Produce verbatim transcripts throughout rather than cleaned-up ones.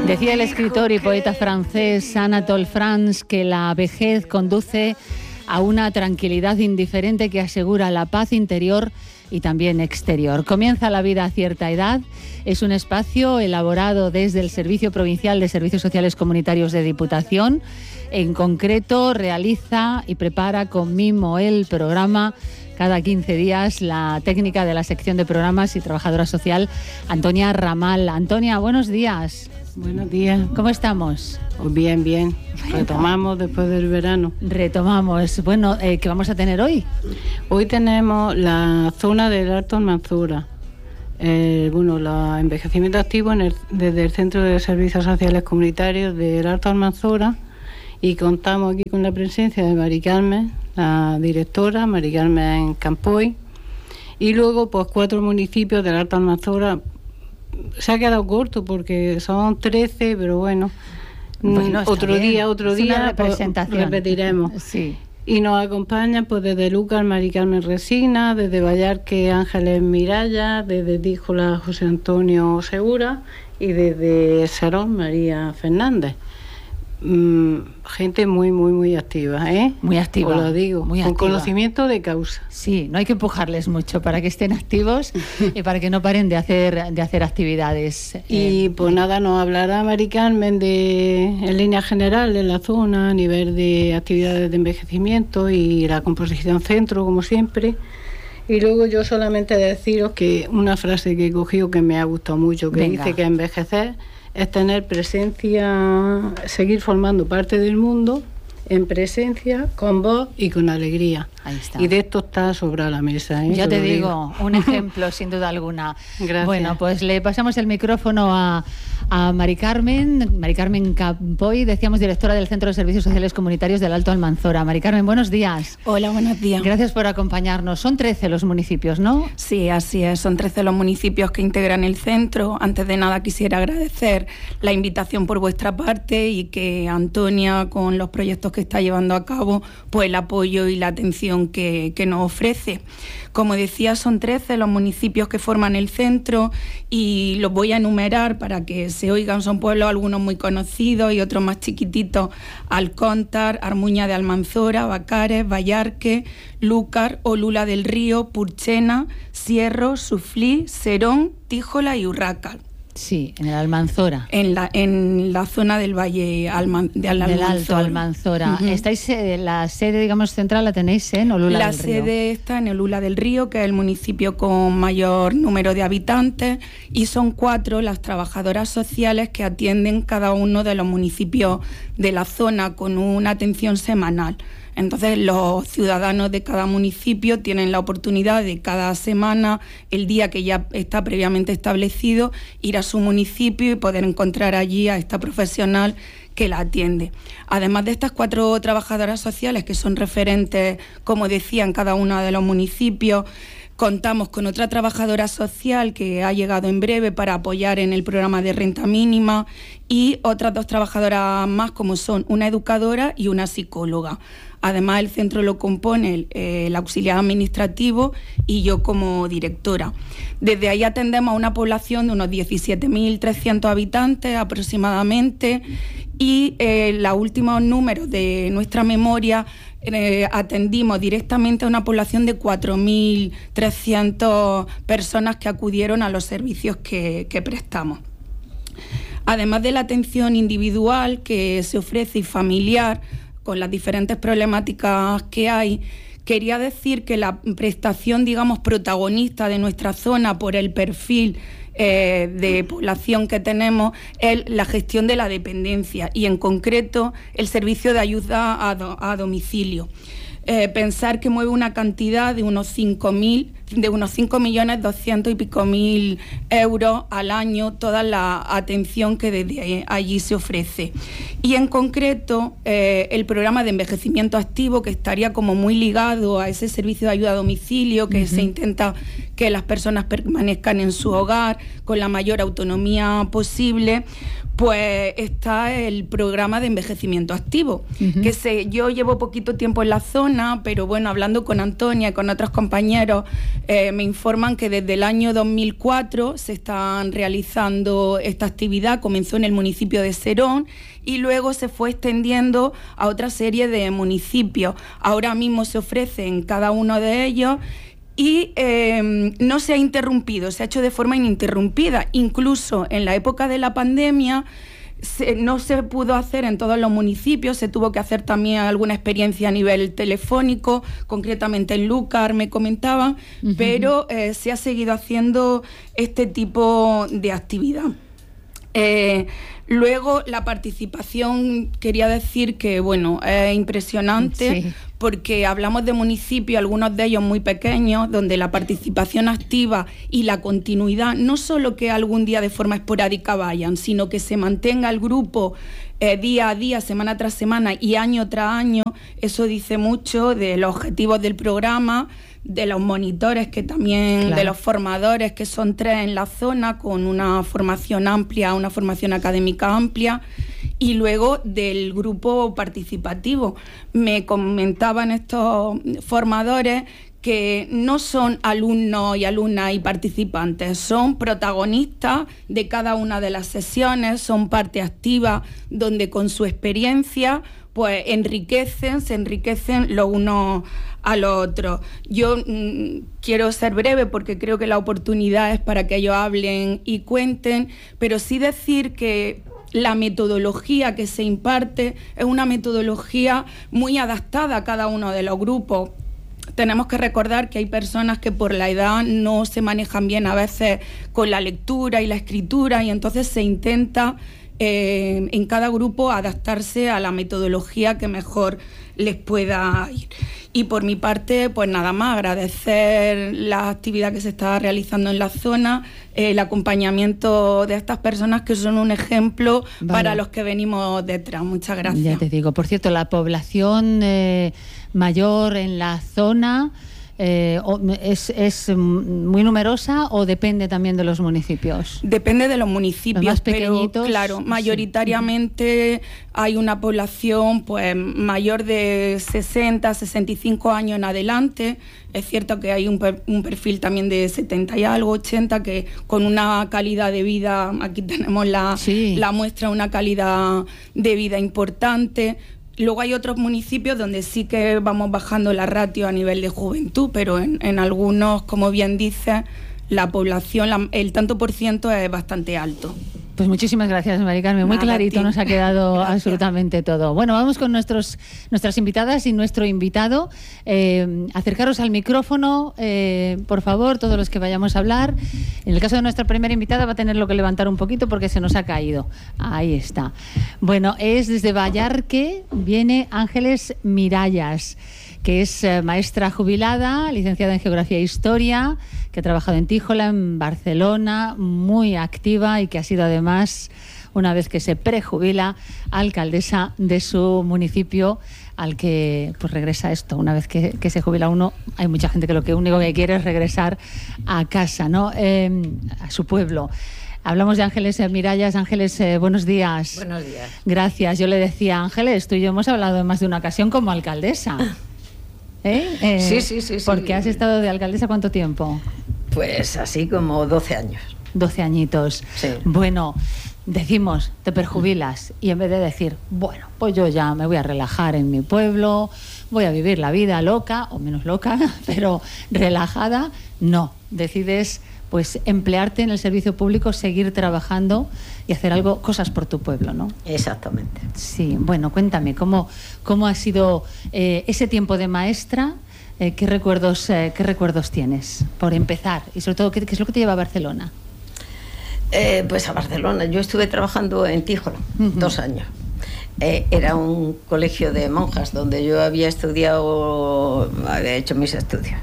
Decía el escritor y poeta francés Anatole France que la vejez conduce a una tranquilidad indiferente que asegura la paz interior y también exterior. Comienza la vida a cierta edad. Es un espacio elaborado desde el Servicio Provincial de Servicios Sociales Comunitarios de Diputación. En concreto, realiza y prepara con mimo el programa cada quince días la técnica de la sección de programas y trabajadora social Antonia Ramal. Antonia, buenos días. Buenos días. ¿Cómo estamos? Pues bien, bien. Retomamos después del verano. Retomamos. Bueno, eh, ¿qué vamos a tener hoy? Hoy tenemos la zona del Alto Almanzora. Eh, bueno, el envejecimiento activo en el, desde el Centro de Servicios Sociales Comunitarios del Alto Almanzora, y contamos aquí con la presencia de Mari Carmen, la directora, Mari Carmen Campoy, y luego pues cuatro municipios del Alto Almanzora. Se ha quedado corto porque son trece, pero bueno, bueno otro bien. día, otro es día una representación. Pues, repetiremos. Sí. Y nos acompañan pues desde Lucas Mari Carmen Resina, desde Vallarque Ángeles Miralla, desde Tíjola José Antonio Segura y desde Serón María Fernández. Mm, gente muy, muy, muy activa, ¿eh? Muy activa. Os lo digo, muy con activa. Conocimiento de causa. Sí, no hay que empujarles mucho para que estén activos y para que no paren de hacer de hacer actividades. Y eh, pues nada, nos hablará Mari Carmen de, en línea general de la zona, a nivel de actividades de envejecimiento y la composición centro, como siempre. Y luego yo solamente deciros que una frase que he cogido que me ha gustado mucho, que Venga. dice que envejecer es tener presencia, seguir formando parte del mundo en presencia, con voz y con alegría. Ahí está. Y de esto está sobre la mesa, ¿eh? Yo te lo digo, un ejemplo sin duda alguna. Gracias. Bueno, pues le pasamos el micrófono a, a Mari Carmen, Mari Carmen Campoy, decíamos directora del Centro de Servicios Sociales Comunitarios del Alto Almanzora. Mari Carmen, buenos días. Hola, buenos días. Gracias por acompañarnos. Son trece los municipios, ¿no? Sí, así es. Son trece los municipios que integran el centro. Antes de nada quisiera agradecer la invitación por vuestra parte y que Antonia, con los proyectos que está llevando a cabo, pues el apoyo y la atención que, que nos ofrece. Como decía, son trece los municipios que forman el centro y los voy a enumerar para que se oigan. Son pueblos algunos muy conocidos y otros más chiquititos: Alcóntar, Armuña de Almanzora, Bacares, Vallarque, Lúcar, Olula del Río, Purchena, Sierro, Suflí, Serón, Tíjola y Urraca. Sí, en el Almanzora. En la, en la zona del Valle Alman, de Al Del Almanzora. Alto Almanzora. Uh-huh. Estáis, eh, la sede, digamos, central la tenéis en Olula la del Río. La sede está en Olula del Río, que es el municipio con mayor número de habitantes, y son cuatro las trabajadoras sociales que atienden cada uno de los municipios de la zona con una atención semanal. Entonces, los ciudadanos de cada municipio tienen la oportunidad de cada semana, el día que ya está previamente establecido, ir a su municipio y poder encontrar allí a esta profesional que la atiende. Además de estas cuatro trabajadoras sociales que son referentes, como decía, en cada uno de los municipios, contamos con otra trabajadora social que ha llegado en breve para apoyar en el programa de renta mínima, y otras dos trabajadoras más, como son una educadora y una psicóloga. Además, el centro lo compone el, eh, el auxiliar administrativo y yo como directora. Desde ahí atendemos a una población de unos diecisiete mil trescientos habitantes aproximadamente, y eh, los últimos números de nuestra memoria eh, atendimos directamente a una población de cuatro mil trescientas personas que acudieron a los servicios que, que prestamos. Además de la atención individual que se ofrece y familiar, con las diferentes problemáticas que hay, quería decir que la prestación, digamos, protagonista de nuestra zona por el perfil eh, de población que tenemos es la gestión de la dependencia y, en concreto, el servicio de ayuda a, do, a domicilio. Eh, pensar que mueve una cantidad de unos cinco mil, de unos cinco millones doscientos y pico mil euros al año, toda la atención que desde allí se ofrece. Y en concreto, eh, el programa de envejecimiento activo, que estaría como muy ligado a ese servicio de ayuda a domicilio, que uh-huh. se intenta que las personas permanezcan en su hogar con la mayor autonomía posible, pues está el programa de envejecimiento activo, uh-huh. que se, yo llevo poquito tiempo en la zona, pero bueno, hablando con Antonia y con otros compañeros, eh, me informan que desde el año dos mil cuatro se están realizando esta actividad, comenzó en el municipio de Serón y luego se fue extendiendo a otra serie de municipios. Ahora mismo se ofrece en cada uno de ellos y eh, no se ha interrumpido, se ha hecho de forma ininterrumpida. Incluso en la época de la pandemia se, no se pudo hacer en todos los municipios, se tuvo que hacer también alguna experiencia a nivel telefónico, concretamente en Lúcar me comentaban, uh-huh. pero eh, se ha seguido haciendo este tipo de actividad. Eh, luego la participación, quería decir que bueno, es impresionante, sí. porque hablamos de municipios, algunos de ellos muy pequeños, donde la participación activa y la continuidad, no solo que algún día de forma esporádica vayan, sino que se mantenga el grupo eh, día a día, semana tras semana y año tras año. Eso dice mucho de los objetivos del programa, de los monitores, que también, claro. de los formadores, que son tres en la zona, con una formación amplia, una formación académica amplia, y luego del grupo participativo. Me comentaban estos formadores que no son alumnos y alumnas y participantes, son protagonistas de cada una de las sesiones, son parte activa, donde con su experiencia pues enriquecen, se enriquecen los unos a los otros. Yo mmm, quiero ser breve porque creo que la oportunidad es para que ellos hablen y cuenten, pero sí decir que la metodología que se imparte es una metodología muy adaptada a cada uno de los grupos. Tenemos que recordar que hay personas que por la edad no se manejan bien a veces con la lectura y la escritura, y entonces se intenta eh, en cada grupo adaptarse a la metodología que mejor les pueda ir. Y por mi parte, pues nada más, agradecer la actividad que se está realizando en la zona, eh, el acompañamiento de estas personas que son un ejemplo vale. para los que venimos detrás. Muchas gracias. Ya te digo, por cierto, la población eh, mayor en la zona eh, es, es muy numerosa o depende también de los municipios. Depende de los municipios, los más pero pequeñitos, claro, mayoritariamente sí. hay una población pues mayor de sesenta, sesenta y cinco años en adelante. Es cierto que hay un, per, un perfil también de setenta y algo, ochenta, que con una calidad de vida, aquí tenemos la, sí. la muestra, una calidad de vida importante. Luego hay otros municipios donde sí que vamos bajando la ratio a nivel de juventud, pero en, en algunos, como bien dice, la población, la, el tanto por ciento es bastante alto. Pues muchísimas gracias, Mari Carmen. Muy Nada, clarito nos ha quedado gracias. absolutamente todo. Bueno, vamos con nuestros, nuestras invitadas y nuestro invitado. Eh, acercaros al micrófono, eh, por favor, todos los que vayamos a hablar. En el caso de nuestra primera invitada va a tenerlo que levantar un poquito porque se nos ha caído. Ahí está. Bueno, es desde Vallarque, viene Ángeles Mirallas, que es eh, maestra jubilada, licenciada en Geografía e Historia, que ha trabajado en Tíjola, en Barcelona, muy activa y que ha sido además, una vez que se prejubila, alcaldesa de su municipio, al que pues regresa esto. Una vez que, que se jubila uno, hay mucha gente que lo que único que quiere es regresar a casa, ¿no? Eh, a su pueblo. Hablamos de Ángeles Mirallas. Ángeles, eh, buenos días. Buenos días. Gracias. Yo le decía, Ángeles, tú y yo hemos hablado en más de una ocasión como alcaldesa. ¿Eh? Eh, sí, sí, sí. Porque sí. has estado de alcaldesa ¿cuánto tiempo? Pues así como doce años. doce añitos. Sí. Bueno, decimos, te perjubilas y en vez de decir, bueno, pues yo ya me voy a relajar en mi pueblo, voy a vivir la vida loca, o menos loca, pero relajada, no. Decides pues emplearte en el servicio público, seguir trabajando y hacer algo, cosas por tu pueblo, ¿no? Exactamente. Sí, bueno, cuéntame, ¿cómo, cómo ha sido eh, ese tiempo de maestra? Eh, ¿qué, recuerdos, eh, ¿Qué recuerdos tienes, por empezar? Y sobre todo, ¿qué, qué es lo que te lleva a Barcelona? Eh, pues a Barcelona. Yo estuve trabajando en Tíjola, uh-huh. dos años. Eh, era un colegio de monjas donde yo había estudiado, había hecho mis estudios.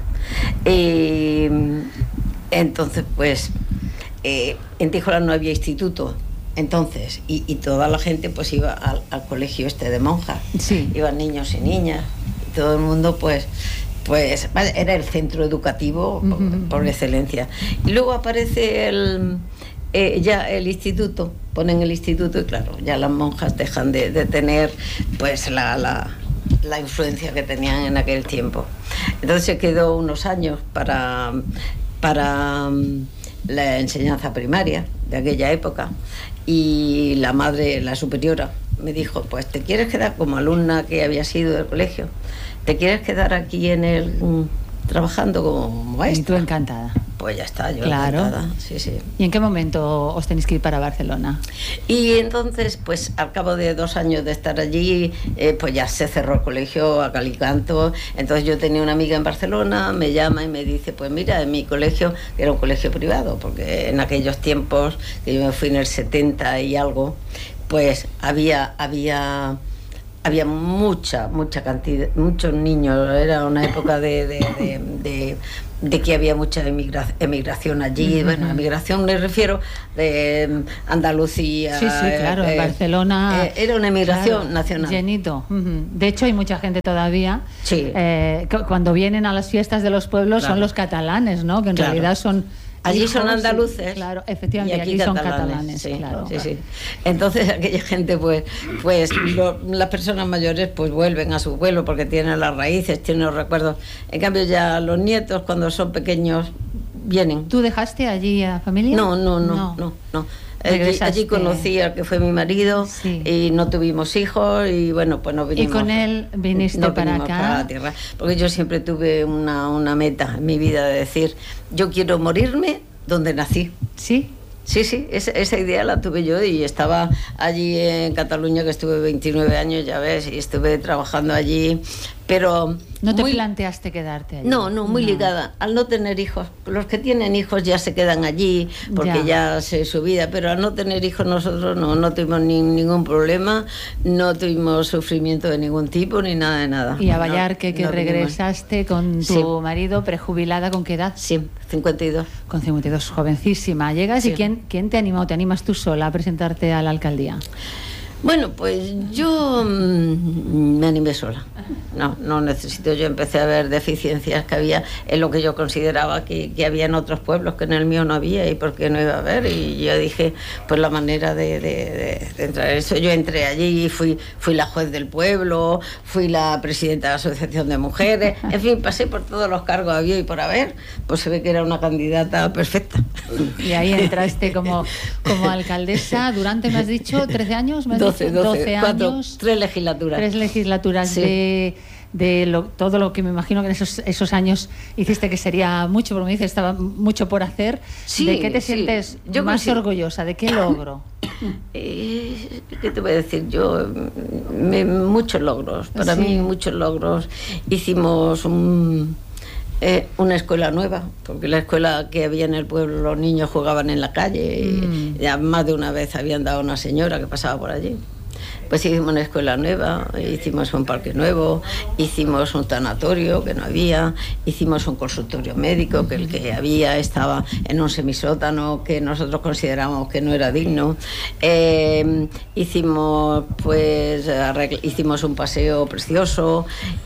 Y entonces, pues, eh, en Tíjola no había instituto. Entonces, y, y toda la gente pues iba al, al colegio este de monjas. Sí. Iban niños y niñas. Y todo el mundo, pues, pues era el centro educativo uh-huh. por, por excelencia. Y luego aparece el... eh, ya el instituto, ponen el instituto y claro, ya las monjas dejan de, de tener pues la, la, la influencia que tenían en aquel tiempo. Entonces se quedó unos años para, para la enseñanza primaria de aquella época y la madre, la superiora, me dijo, pues te quieres quedar como alumna que había sido del colegio, te quieres quedar aquí en el trabajando como maestra. Y tú encantada. Pues ya está, yo claro. encantada. Sí, sí. ¿Y en qué momento os tenéis que ir para Barcelona? Y entonces, pues al cabo de dos años de estar allí, eh, pues ya se cerró el colegio a cal y canto. Entonces yo tenía una amiga en Barcelona, me llama y me dice, pues mira, en mi colegio, que era un colegio privado, porque en aquellos tiempos, que yo me fui en el setenta y algo, pues había... había había mucha, mucha cantidad, muchos niños, era una época de, de, de, de, de que había mucha emigra, emigración allí, uh-huh. Bueno, emigración me refiero de Andalucía. Sí, sí, claro, eh, en Barcelona. Eh, era una emigración claro, nacional. Llenito. Uh-huh. De hecho, hay mucha gente todavía, sí. eh, cuando vienen a las fiestas de los pueblos, claro. Son los catalanes, ¿no? Que en claro. realidad son... Allí hijos, son andaluces. Claro, efectivamente, y aquí, aquí son catalanes, catalanes, sí, claro. Sí, sí. Entonces aquella gente, pues, pues lo, las personas mayores pues vuelven a su pueblo porque tienen las raíces, tienen los recuerdos. En cambio ya los nietos cuando son pequeños vienen. ¿Tú dejaste allí a familia? No, no, no, no, no. no. Allí, allí conocí al que fue mi marido, sí. Y no tuvimos hijos y bueno, pues no vinimos. ¿Y con él viniste no para vinimos acá? Para la tierra, porque yo siempre tuve una, una meta en mi vida de decir, yo quiero morirme donde nací. ¿Sí? Sí, sí, esa, esa idea la tuve yo y estaba allí en Cataluña, que estuve veintinueve años, ya ves, y estuve trabajando allí, pero... ¿No te muy, planteaste quedarte allí? No, no, muy no. ligada, al no tener hijos. Los que tienen hijos ya se quedan allí, porque ya, ya es su vida, pero al no tener hijos nosotros no, no tuvimos ni, ningún problema, no tuvimos sufrimiento de ningún tipo, ni nada de nada. Y a Vallarque, no, que no regresaste con tu sí. marido, prejubilada, ¿con qué edad? Sí, cincuenta y dos. Con cincuenta y dos, jovencísima. ¿Llegas sí. y quién, quién te animó? ¿Te animas tú sola a presentarte a la alcaldía? Bueno, pues yo mmm, me animé sola. No, no necesito. Yo empecé a ver deficiencias que había en lo que yo consideraba que, que había en otros pueblos, que en el mío no había y por qué no iba a haber. Y yo dije, pues la manera de, de, de, de entrar en eso. Yo entré allí y fui, fui la juez del pueblo, fui la presidenta de la Asociación de Mujeres, en fin, pasé por todos los cargos había y por haber. Pues se ve que era una candidata perfecta. Y ahí entraste como, como alcaldesa durante, me has dicho, trece años, ¿me has doce, dicho? doce, doce cuatro, años. Tres legislaturas. Tres legislaturas sí. de, de lo, todo lo que me imagino que en esos, esos años hiciste, que sería mucho, porque me dices, estaba mucho por hacer. Sí, ¿de qué te sí. sientes yo más consigo... orgullosa? ¿De qué logro? Eh, ¿Qué te voy a decir? Yo, me, muchos logros, para sí. mí muchos logros. Hicimos un... Eh, una escuela nueva, porque la escuela que había en el pueblo, los niños jugaban en la calle, mm. y ya más de una vez habían dado a una señora que pasaba por allí. Pues hicimos una escuela nueva, hicimos un parque nuevo, hicimos un tanatorio que no había, hicimos un consultorio médico que el que había estaba en un semisótano que nosotros consideramos que no era digno. Eh, hicimos pues arregl- hicimos un paseo precioso,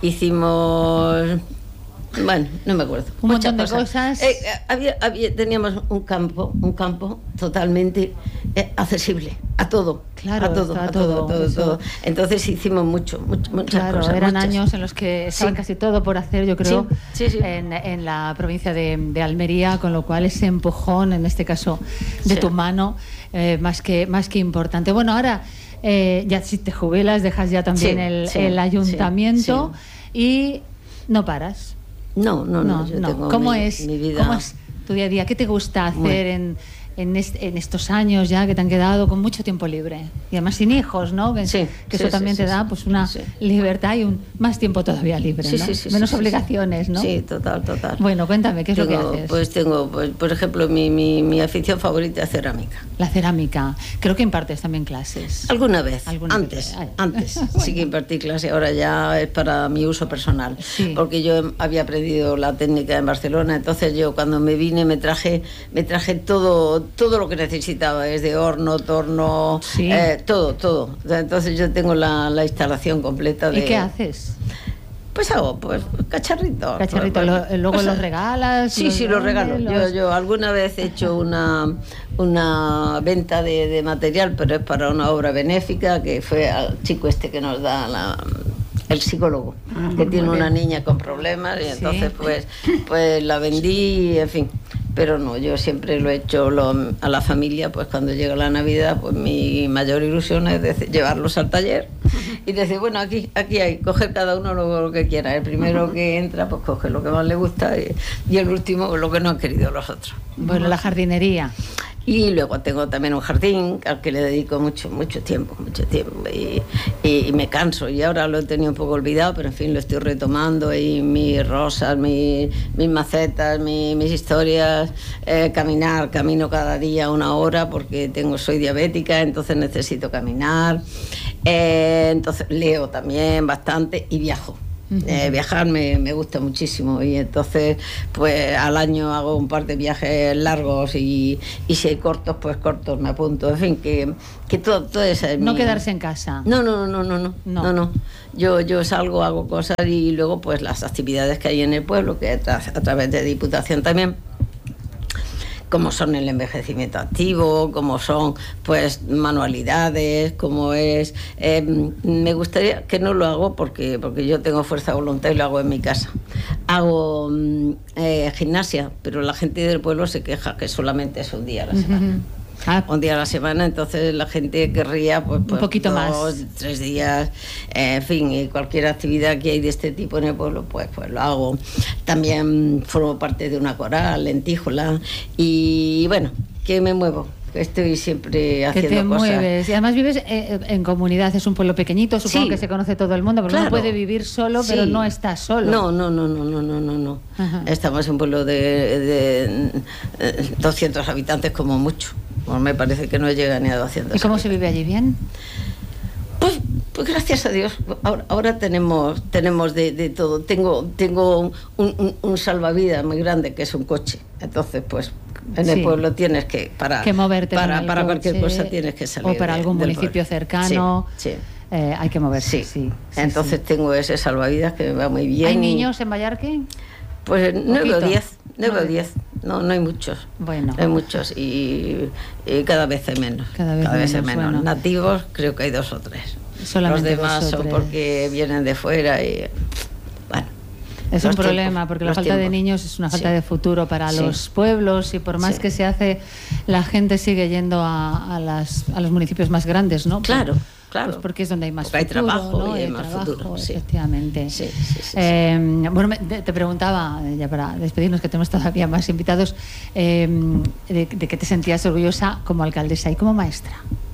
hicimos... Bueno, no me acuerdo. Un Muchas montón de cosas. cosas. Eh, había, había, teníamos un campo, un campo totalmente eh, accesible a todo, claro, a todo, a todo, todo, todo, todo. Entonces hicimos mucho, mucho muchas claro, cosas. Eran muchas. años en los que estaba sí. casi todo por hacer, yo creo, sí, sí, sí. En, en la provincia de, de Almería, con lo cual ese empujón, en este caso, de sí. tu mano, eh, más que más que importante. Bueno, ahora eh, ya si te jubilas, dejas ya también sí, el, sí, el ayuntamiento sí, y no paras. No, no, no. no, yo no. Tengo ¿Cómo, mi, es, mi vida... ¿Cómo es tu día a día? ¿Qué te gusta hacer bueno. en, en, est, en estos años ya que te han quedado con mucho tiempo libre? Y además sin hijos, ¿no? Que, sí, que sí, eso también sí, te sí, da pues una sí. libertad y un más tiempo todavía libre, sí, ¿no? Sí, sí, Menos sí, obligaciones, sí. ¿no? Sí, total, total. Bueno, cuéntame, ¿qué es tengo, lo que haces? Pues tengo, pues, por ejemplo, mi, mi, mi afición favorita es cerámica. La cerámica. Creo que impartes también clases. Alguna vez, ¿Alguna antes, vez? antes. Bueno. Sí que impartí clase, ahora ya es para mi uso personal. Sí. Porque yo había aprendido la técnica en Barcelona, entonces yo cuando me vine me traje me traje todo todo lo que necesitaba, desde horno, torno, sí. eh, todo, todo. Entonces yo tengo la, la instalación completa de... ¿Y qué haces? Pues hago, pues, cacharritos. Cacharritos, pues, lo, luego o sea, los regalas. Sí, los sí, los regalo. vendes, Yo, los... yo alguna vez he hecho una, una venta de, de material, pero es para una obra benéfica, que fue al chico este que nos da la... el psicólogo, ah, que tiene una niña con problemas, y entonces sí. pues, pues la vendí, en fin. Pero no, yo siempre lo he hecho lo, a la familia, pues cuando llega la Navidad, pues mi mayor ilusión es de, llevarlos al taller y decir, bueno, aquí aquí hay, coger cada uno lo, lo que quiera. El primero que entra, pues coge lo que más le gusta, y, y el último lo que no han querido los otros. Bueno, la jardinería. Y luego tengo también un jardín al que le dedico mucho mucho tiempo, mucho tiempo y, y, y me canso, y ahora lo he tenido un poco olvidado, pero en fin, lo estoy retomando, y mis rosas, mis, mis macetas, mis, mis historias, eh, caminar, camino cada día una hora porque tengo soy diabética, entonces necesito caminar, eh, entonces leo también bastante y viajo. Uh-huh. Eh, viajar me, me gusta muchísimo, y entonces pues al año hago un par de viajes largos, y, y si hay cortos, pues cortos me apunto, en fin, que, que todo, todo eso es no mi... quedarse en casa. No, no, no, no, no, no, no, no. Yo, yo salgo, hago cosas, y luego pues las actividades que hay en el pueblo, que a, tra- a través de Diputación también, como son el envejecimiento activo, como son pues manualidades, como es eh, me gustaría, que no lo hago porque porque yo tengo fuerza de voluntad y lo hago en mi casa. Hago eh, gimnasia, pero la gente del pueblo se queja que solamente es un día a la semana. Uh-huh. Ah. Un día a la semana, entonces la gente querría pues, pues un poquito dos, más, tres días, eh, en fin, y cualquier actividad que hay de este tipo en el pueblo, pues pues lo hago. También formo parte de una coral en Tíjola, y bueno, que me muevo. Estoy siempre haciendo que te cosas. Mueves. Y además vives eh, en comunidad, es un pueblo pequeñito, supongo sí. que se conoce todo el mundo, porque claro. uno puede vivir solo, sí. pero no está solo. No, no, no, no, no, no, no, no. Estamos en un pueblo de, de, de doscientos habitantes como mucho. Bueno, me parece que no llega ni a doscientos. ¿Y cómo habitantes. se vive allí? ¿Bien? Pues, pues gracias a Dios. Ahora, ahora tenemos tenemos de, de todo. Tengo tengo un, un, un salvavidas muy grande, que es un coche. Entonces, pues en sí. el pueblo tienes que para que moverte para, para coche, cualquier cosa tienes que salir. O para de, algún municipio pueblo. cercano. Sí, sí. Eh, hay que moverse. Sí. sí, sí Entonces sí. tengo ese salvavidas que me va muy bien. ¿Hay niños en Vallarque? Pues nueve o diez. nueve o diez. No, no hay muchos. Bueno. Hay muchos, y, y cada vez hay menos. Cada vez, cada vez menos, hay menos. Bueno. Nativos creo que hay dos o tres. Solamente los demás dos o son tres. porque vienen de fuera, y bueno. Es un problema, tiempos, porque la falta tiempos. de niños es una falta sí. de futuro para sí. los pueblos, y por más sí. que se hace, la gente sigue yendo a, a, las, a los municipios más grandes, ¿no? Claro. Por, Claro. Pues porque es donde hay más porque futuro, hay trabajo, ¿no? y hay, hay más trabajo, futuro, sí. efectivamente. Sí, sí, sí, sí, eh, sí. Bueno, me, te, te preguntaba, ya para despedirnos, que tenemos todavía más invitados, eh, de, de que te sentías orgullosa como alcaldesa y como maestra.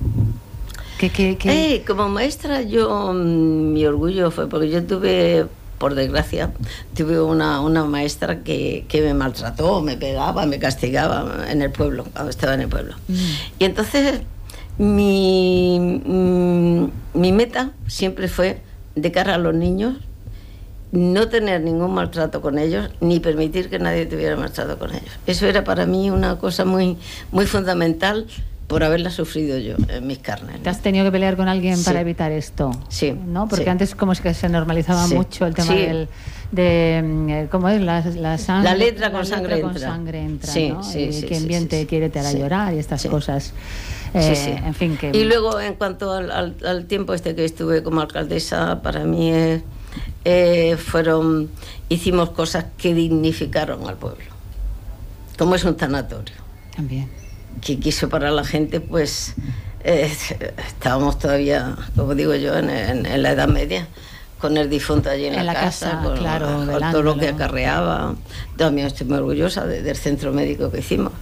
¿Qué, qué, qué? Eh, como maestra, yo mi orgullo fue porque yo tuve, por desgracia, tuve una, una maestra que, que me maltrató, me pegaba, me castigaba en el pueblo, cuando estaba en el pueblo. Mm. Y entonces Mi, mi, mi meta siempre fue, de cara a los niños, no tener ningún maltrato con ellos, ni permitir que nadie tuviera maltrato con ellos. Eso era para mí una cosa muy, muy fundamental, por haberla sufrido yo en mis carnes. ¿Te has tenido que pelear con alguien sí. para evitar esto? Sí. ¿No? Porque sí. antes como es que se normalizaba sí. mucho el tema sí. del... de ¿cómo es? La, la, sangre, la letra con la sangre letra entra. Con sangre entra, sí, ¿no? sí, y sí, quien sí, bien sí, te sí. quiere te hará sí. llorar y estas sí. cosas. Eh, sí, sí. En fin, que... Y luego, en cuanto al, al, al tiempo este que estuve como alcaldesa, para mí eh, eh, fueron hicimos cosas que dignificaron al pueblo, como es un tanatorio. También. Que quiso para la gente, pues eh, estábamos todavía, como digo yo, en, en, en la Edad Media, con el difunto allí en, en la, la casa, casa con, claro, con todo lo que acarreaba. También estoy muy orgullosa de, del centro médico que hicimos.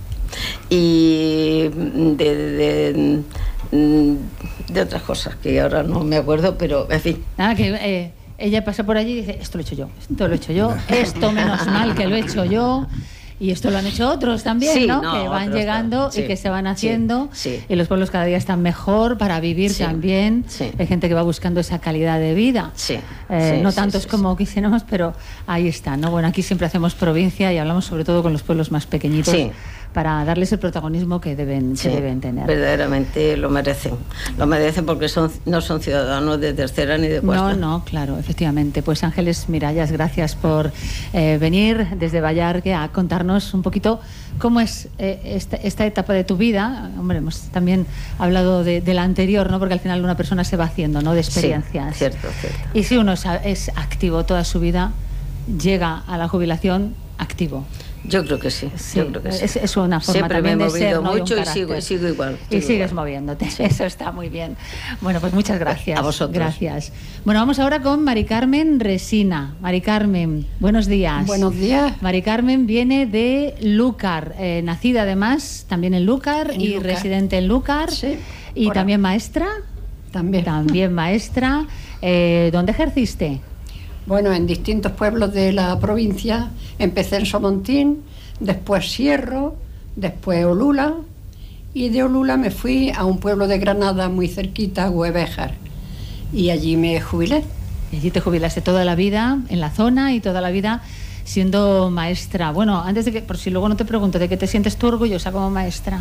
Y de, de, de, de otras cosas que ahora no me acuerdo, pero en fin. Nada, que eh, ella pasa por allí y dice, esto lo he hecho yo, esto lo he hecho yo, esto menos mal que lo he hecho yo. Y esto lo han hecho otros también, sí, ¿no? no, que van llegando sí, y que se van haciendo. Sí, sí. Y los pueblos cada día están mejor para vivir sí, también. Sí. Hay gente que va buscando esa calidad de vida. Sí, eh, sí, no sí, tantos sí, como sí. quisiéramos, pero ahí está, ¿no? Bueno, aquí siempre hacemos provincia y hablamos sobre todo con los pueblos más pequeñitos. Sí. para darles el protagonismo que deben, sí, que deben tener. Verdaderamente lo merecen. Lo merecen porque son, no son ciudadanos de tercera ni de cuarta. No, no, claro, efectivamente. Pues Ángeles Mirallas, gracias por eh, venir desde Vallarque a contarnos un poquito cómo es eh, esta, esta etapa de tu vida. Hombre, hemos también hablado de, de la anterior, ¿no? Porque al final una persona se va haciendo, ¿no? De experiencias. Sí, cierto, cierto. Y si uno es activo toda su vida, llega a la jubilación activo. Yo creo que sí, sí, yo creo que sí. Es, es una forma Siempre también me he de movido ser, ¿no? mucho y, y sigo, y sigo igual. Y sigo sigues igual. moviéndote, Sí. Eso está muy bien. Bueno, pues muchas gracias. A vosotros. Gracias. Bueno, vamos ahora con Mari Carmen Resina. Mari Carmen, buenos días. Buenos días. Mari Carmen viene de Lúcar, eh, nacida además también en Lúcar En y Lúcar. residente en Lúcar. Sí. Y Ahora. también maestra. También. También maestra. Eh, ¿Dónde ejerciste? Bueno, en distintos pueblos de la provincia. Empecé en Somontín, después Sierro, después Olula, y de Olula me fui a un pueblo de Granada muy cerquita, Huevejar, y allí me jubilé. Y allí te jubilaste toda la vida en la zona y toda la vida siendo maestra. Bueno, antes de que, por si luego no te pregunto, ¿de qué te sientes tú orgullosa como maestra?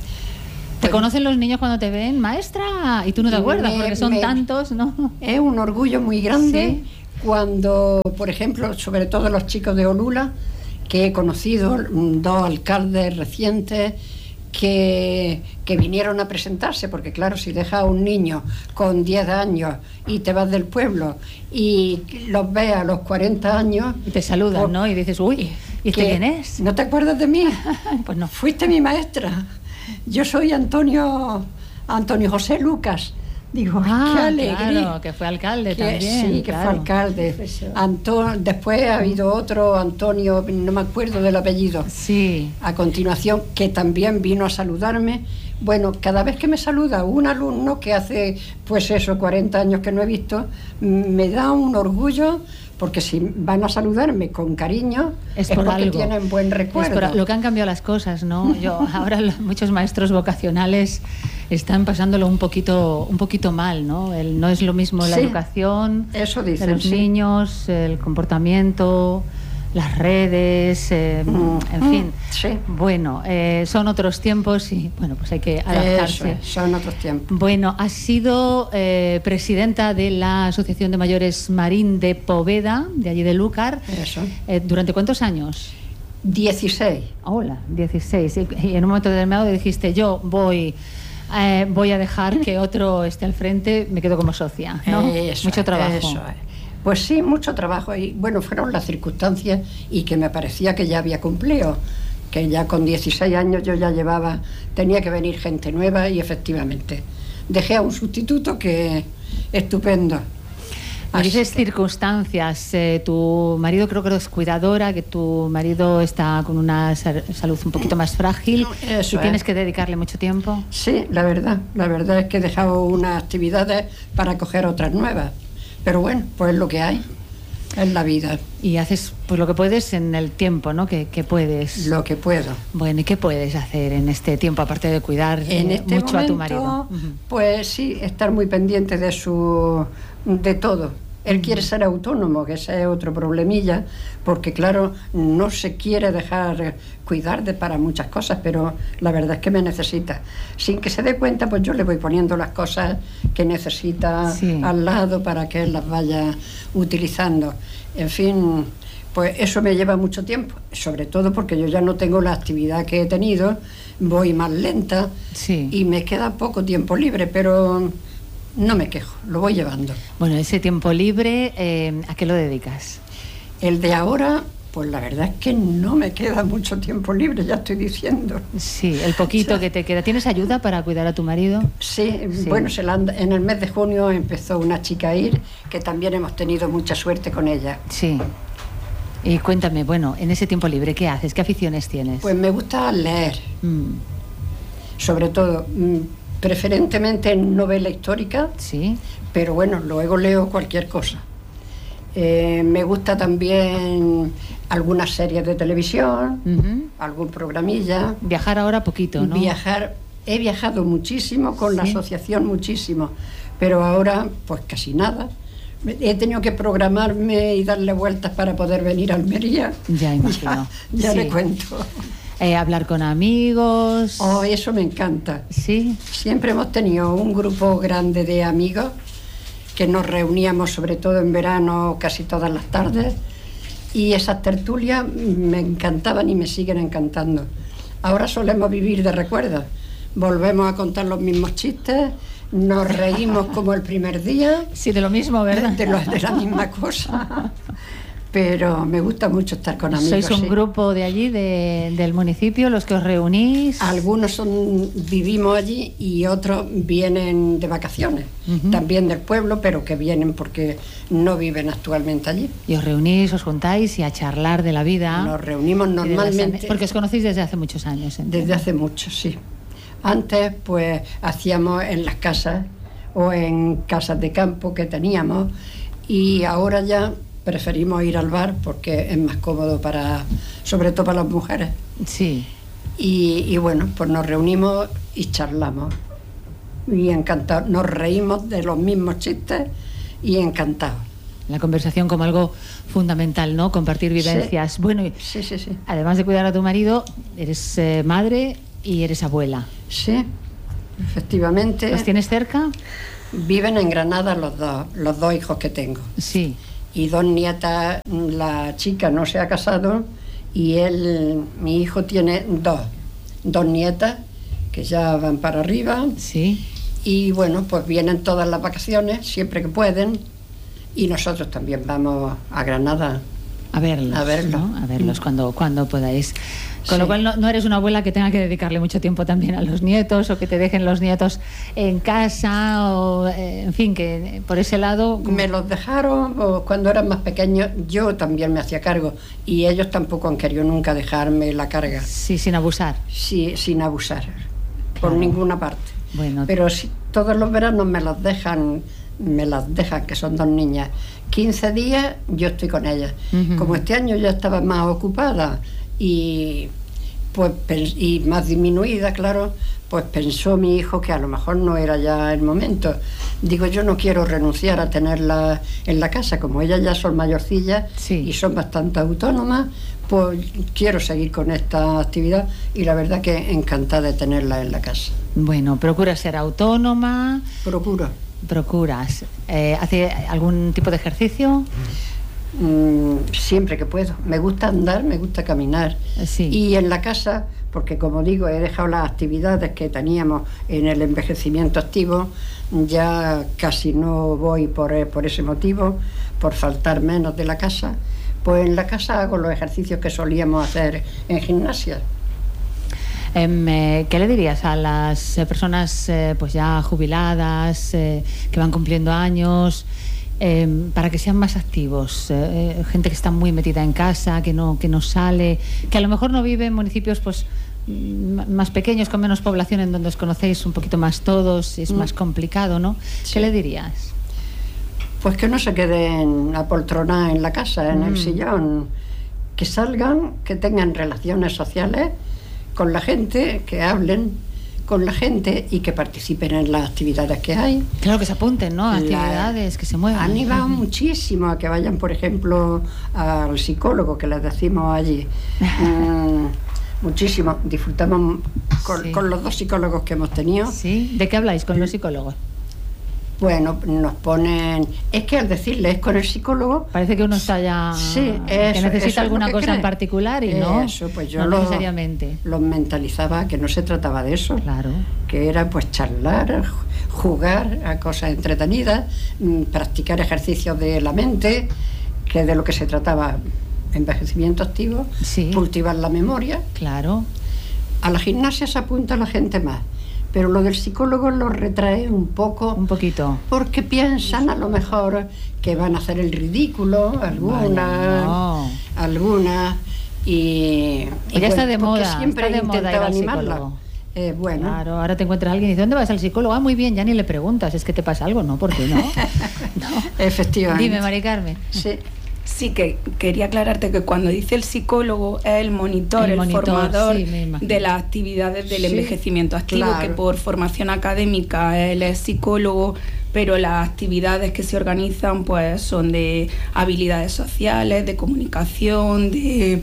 ¿Te Pues, conocen los niños cuando te ven, maestra? Y tú no te acuerdas, me- porque son me- tantos, ¿no? Es un orgullo muy grande Sí. cuando, por ejemplo, sobre todo los chicos de Olula, que he conocido, mm, dos alcaldes recientes, que, que vinieron a presentarse, porque claro, si dejas a un niño con diez años y te vas del pueblo y los ves a los cuarenta años... Y te saludan, pues, ¿no? Y dices, uy, ¿y este que- quién es? ¿No te acuerdas de mí? Pues no. Fuiste mi maestra. Yo soy Antonio, Antonio José Lucas. Digo, Ah, qué alegría. claro, que fue alcalde Que- también. sí, que claro. fue alcalde. Anto- después ha habido otro, Antonio, no me acuerdo del apellido, Sí. a continuación, que también vino a saludarme. Bueno, cada vez que me saluda un alumno que hace, pues eso, cuarenta años que no he visto, m- me da un orgullo, porque si van a saludarme con cariño, Es es, por porque algo. tienen buen Es recuerdo. por lo que han cambiado las cosas, ¿no? Yo ahora lo- muchos maestros vocacionales están pasándolo un poquito, un poquito mal, ¿no? El, no es lo mismo la Sí, educación eso de dicen, los sí. niños, el comportamiento, las redes, eh, Mm, en mm, fin. sí. Bueno, eh, son otros tiempos y bueno, pues hay que adaptarse. Eso es, son otros tiempos. Bueno, has sido eh, presidenta de la Asociación de Mayores Marín de Poveda, de allí de Lúcar. Eso. Eh, ¿Durante cuántos años? dieciséis. Hola, dieciséis. Y, y en un momento determinado dijiste, yo voy, eh, voy a dejar que otro esté al frente, me quedo como socia, ¿no? Eso Mucho es, trabajo. eso es. Pues sí, mucho trabajo. Y bueno, fueron las circunstancias y que me parecía que ya había cumplido. Que ya con dieciséis años yo ya llevaba, tenía que venir gente nueva y efectivamente. Dejé a un sustituto que estupendo. Me Así dices que- circunstancias, eh, tu marido creo que es cuidadora, que tu marido está con una sa- salud un poquito más frágil Eso y tienes es. que dedicarle mucho tiempo. Sí, la verdad. La verdad es que he dejado unas actividades para coger otras nuevas. Pero bueno, pues es lo que hay. Es la vida, Y haces pues lo que puedes en el tiempo, ¿no? Que, que puedes. lo que puedo. Bueno, ¿y qué puedes hacer en este tiempo aparte de cuidar En eh, este mucho momento, a tu marido? Ujú. pues sí, estar muy pendiente de su, de todo. Él quiere ser autónomo, que ese es otro problemilla, porque claro, no se quiere dejar cuidar de para muchas cosas, pero la verdad es que me necesita. Sin que se dé cuenta, pues yo le voy poniendo las cosas que necesita Sí. al lado para que él las vaya utilizando. En fin, pues eso me lleva mucho tiempo, sobre todo porque yo ya no tengo la actividad que he tenido, voy más lenta Sí. y me queda poco tiempo libre, pero no me quejo, lo voy llevando. Bueno, ese tiempo libre, eh, ¿a qué lo dedicas? El de ahora, pues la verdad es que no me queda mucho tiempo libre, ya estoy diciendo. Sí, el poquito Sí. que te queda. ¿Tienes ayuda para cuidar a tu marido? Sí, Sí. bueno, se la anda- en el mes de junio empezó una chica a ir, que también hemos tenido mucha suerte con ella. Sí. Y cuéntame, bueno, en ese tiempo libre, ¿qué haces? ¿Qué aficiones tienes? Pues me gusta leer, Mm, sobre todo, mm, preferentemente novela histórica, sí. pero bueno, luego leo cualquier cosa. Eh, me gusta también algunas series de televisión, Ujú. algún programilla. Viajar ahora poquito, ¿no? Viajar, he viajado muchísimo con la Sí. asociación, muchísimo, pero ahora pues casi nada. Me- He tenido que programarme y darle vueltas para poder venir a Almería. Ya imagino. Ya, ya Sí. le cuento. Eh, hablar con amigos. Oh, eso me encanta. Sí. Siempre hemos tenido un grupo grande de amigos que nos reuníamos sobre todo en verano casi todas las tardes, y esas tertulias me encantaban y me siguen encantando. Ahora solemos vivir de recuerdos. Volvemos a contar los mismos chistes, nos reímos como el primer día. Sí, de lo mismo, ¿verdad? De, lo, de la misma cosa. Pero me gusta mucho estar con amigos. ¿Sois un sí. grupo de allí, de, del municipio, los que os reunís? Algunos son, vivimos allí y otros vienen de vacaciones, uh-huh. también del pueblo, pero que vienen porque no viven actualmente allí. Y os reunís, os juntáis y a charlar de la vida. Nos reunimos normalmente. Porque os conocéis desde hace muchos años. ¿Entiendes? Desde hace mucho, sí. Antes, pues, hacíamos en las casas o en casas de campo que teníamos, y ahora ya preferimos ir al bar porque es más cómodo para, sobre todo para las mujeres. Sí. Y, y bueno, pues nos reunimos y charlamos. Y encantados. Nos reímos de los mismos chistes y encantados. La conversación como algo fundamental, ¿no? Compartir vivencias. Sí. Bueno, y sí, sí, sí. Además de cuidar a tu marido, eres eh, madre y eres abuela. Sí, efectivamente. ¿Los tienes cerca? Viven en Granada los dos, los dos hijos que tengo. Sí. Y dos nietas. La chica no se ha casado y él, mi hijo, tiene dos, dos nietas que ya van para arriba. Sí. Y bueno, pues vienen todas las vacaciones, siempre que pueden, y nosotros también vamos a Granada a verlos, a verlos, ¿no? A verlos cuando, cuando podáis. Con sí. lo cual no, no eres una abuela que tenga que dedicarle mucho tiempo también a los nietos, o que te dejen los nietos en casa, o eh, en fin, que por ese lado... ¿cómo? Me los dejaron o cuando eran más pequeños, yo también me hacía cargo, y ellos tampoco han querido nunca dejarme la carga. Sí, sin abusar. Sí, sin abusar, por claro. ninguna parte. Bueno. Pero si todos los veranos me los dejan, me las dejan, que son dos niñas, quince días yo estoy con ellas. Uh-huh. Como este año ya estaba más ocupada y pues y más disminuida, claro, pues pensó mi hijo que a lo mejor no era ya el momento. Digo, yo no quiero renunciar a tenerla en la casa, como ellas ya son mayorcillas, sí. y son bastante autónomas, pues quiero seguir con esta actividad, y la verdad que encantada de tenerla en la casa. Bueno, procura ser autónoma. Procuro. Procuras. Eh, ¿Hace algún tipo de ejercicio? Mm, siempre que puedo. Me gusta andar, me gusta caminar. Sí. Y en la casa, porque como digo, he dejado las actividades que teníamos en el envejecimiento activo, ya casi no voy por, por ese motivo, por faltar menos de la casa. Pues en la casa hago los ejercicios que solíamos hacer en gimnasia. Eh, ¿Qué le dirías a las personas eh, pues ya jubiladas, eh, que van cumpliendo años, eh, para que sean más activos? Eh, gente que está muy metida en casa, que no, que no sale, que a lo mejor no vive en municipios pues más pequeños, con menos población, en donde os conocéis un poquito más todos, es mm. más complicado, ¿no? Sí. ¿Qué le dirías? Pues que no se queden apoltronadas en la casa, en mm. el sillón, que salgan, que tengan relaciones sociales con la gente, que hablen con la gente y que participen en las actividades que hay. Claro, que se apunten, ¿no? A actividades, la, que se muevan. Han ido muchísimo a que vayan, por ejemplo, al psicólogo, que les decimos allí. mm, muchísimo. Disfrutamos con, sí. con los dos psicólogos que hemos tenido. ¿Sí? ¿De qué habláis con los psicólogos? Bueno, nos ponen... Es que al decirles con el psicólogo... Parece que uno está ya... Sí, eso, que necesita eso alguna que cosa cree. en particular y no, eso, pues yo no lo, necesariamente. Los mentalizaba que no se trataba de eso. Claro. Que era pues charlar, jugar a cosas entretenidas, practicar ejercicios de la mente, que de lo que se trataba, envejecimiento activo, sí. cultivar la memoria. Claro. A la gimnasia se apunta la gente más. Pero lo del psicólogo lo retrae un poco. Un poquito. Porque piensan a lo mejor que van a hacer el ridículo, algunas, no. algunas, y... y ya está de moda, siempre está de moda ir al psicólogo. Eh, bueno. Claro, ahora te encuentras a alguien y dice, ¿dónde vas al psicólogo? Ah, muy bien, ya ni le preguntas, ¿es que te pasa algo? No, ¿por qué no? No. Efectivamente. Dime, Mari Carmen. Sí. Sí, que quería aclararte que cuando dice el psicólogo es el monitor, el, el monitor, formador sí, de las actividades del sí, envejecimiento activo, claro. que por formación académica él es psicólogo, pero las actividades que se organizan pues son de habilidades sociales, de comunicación, de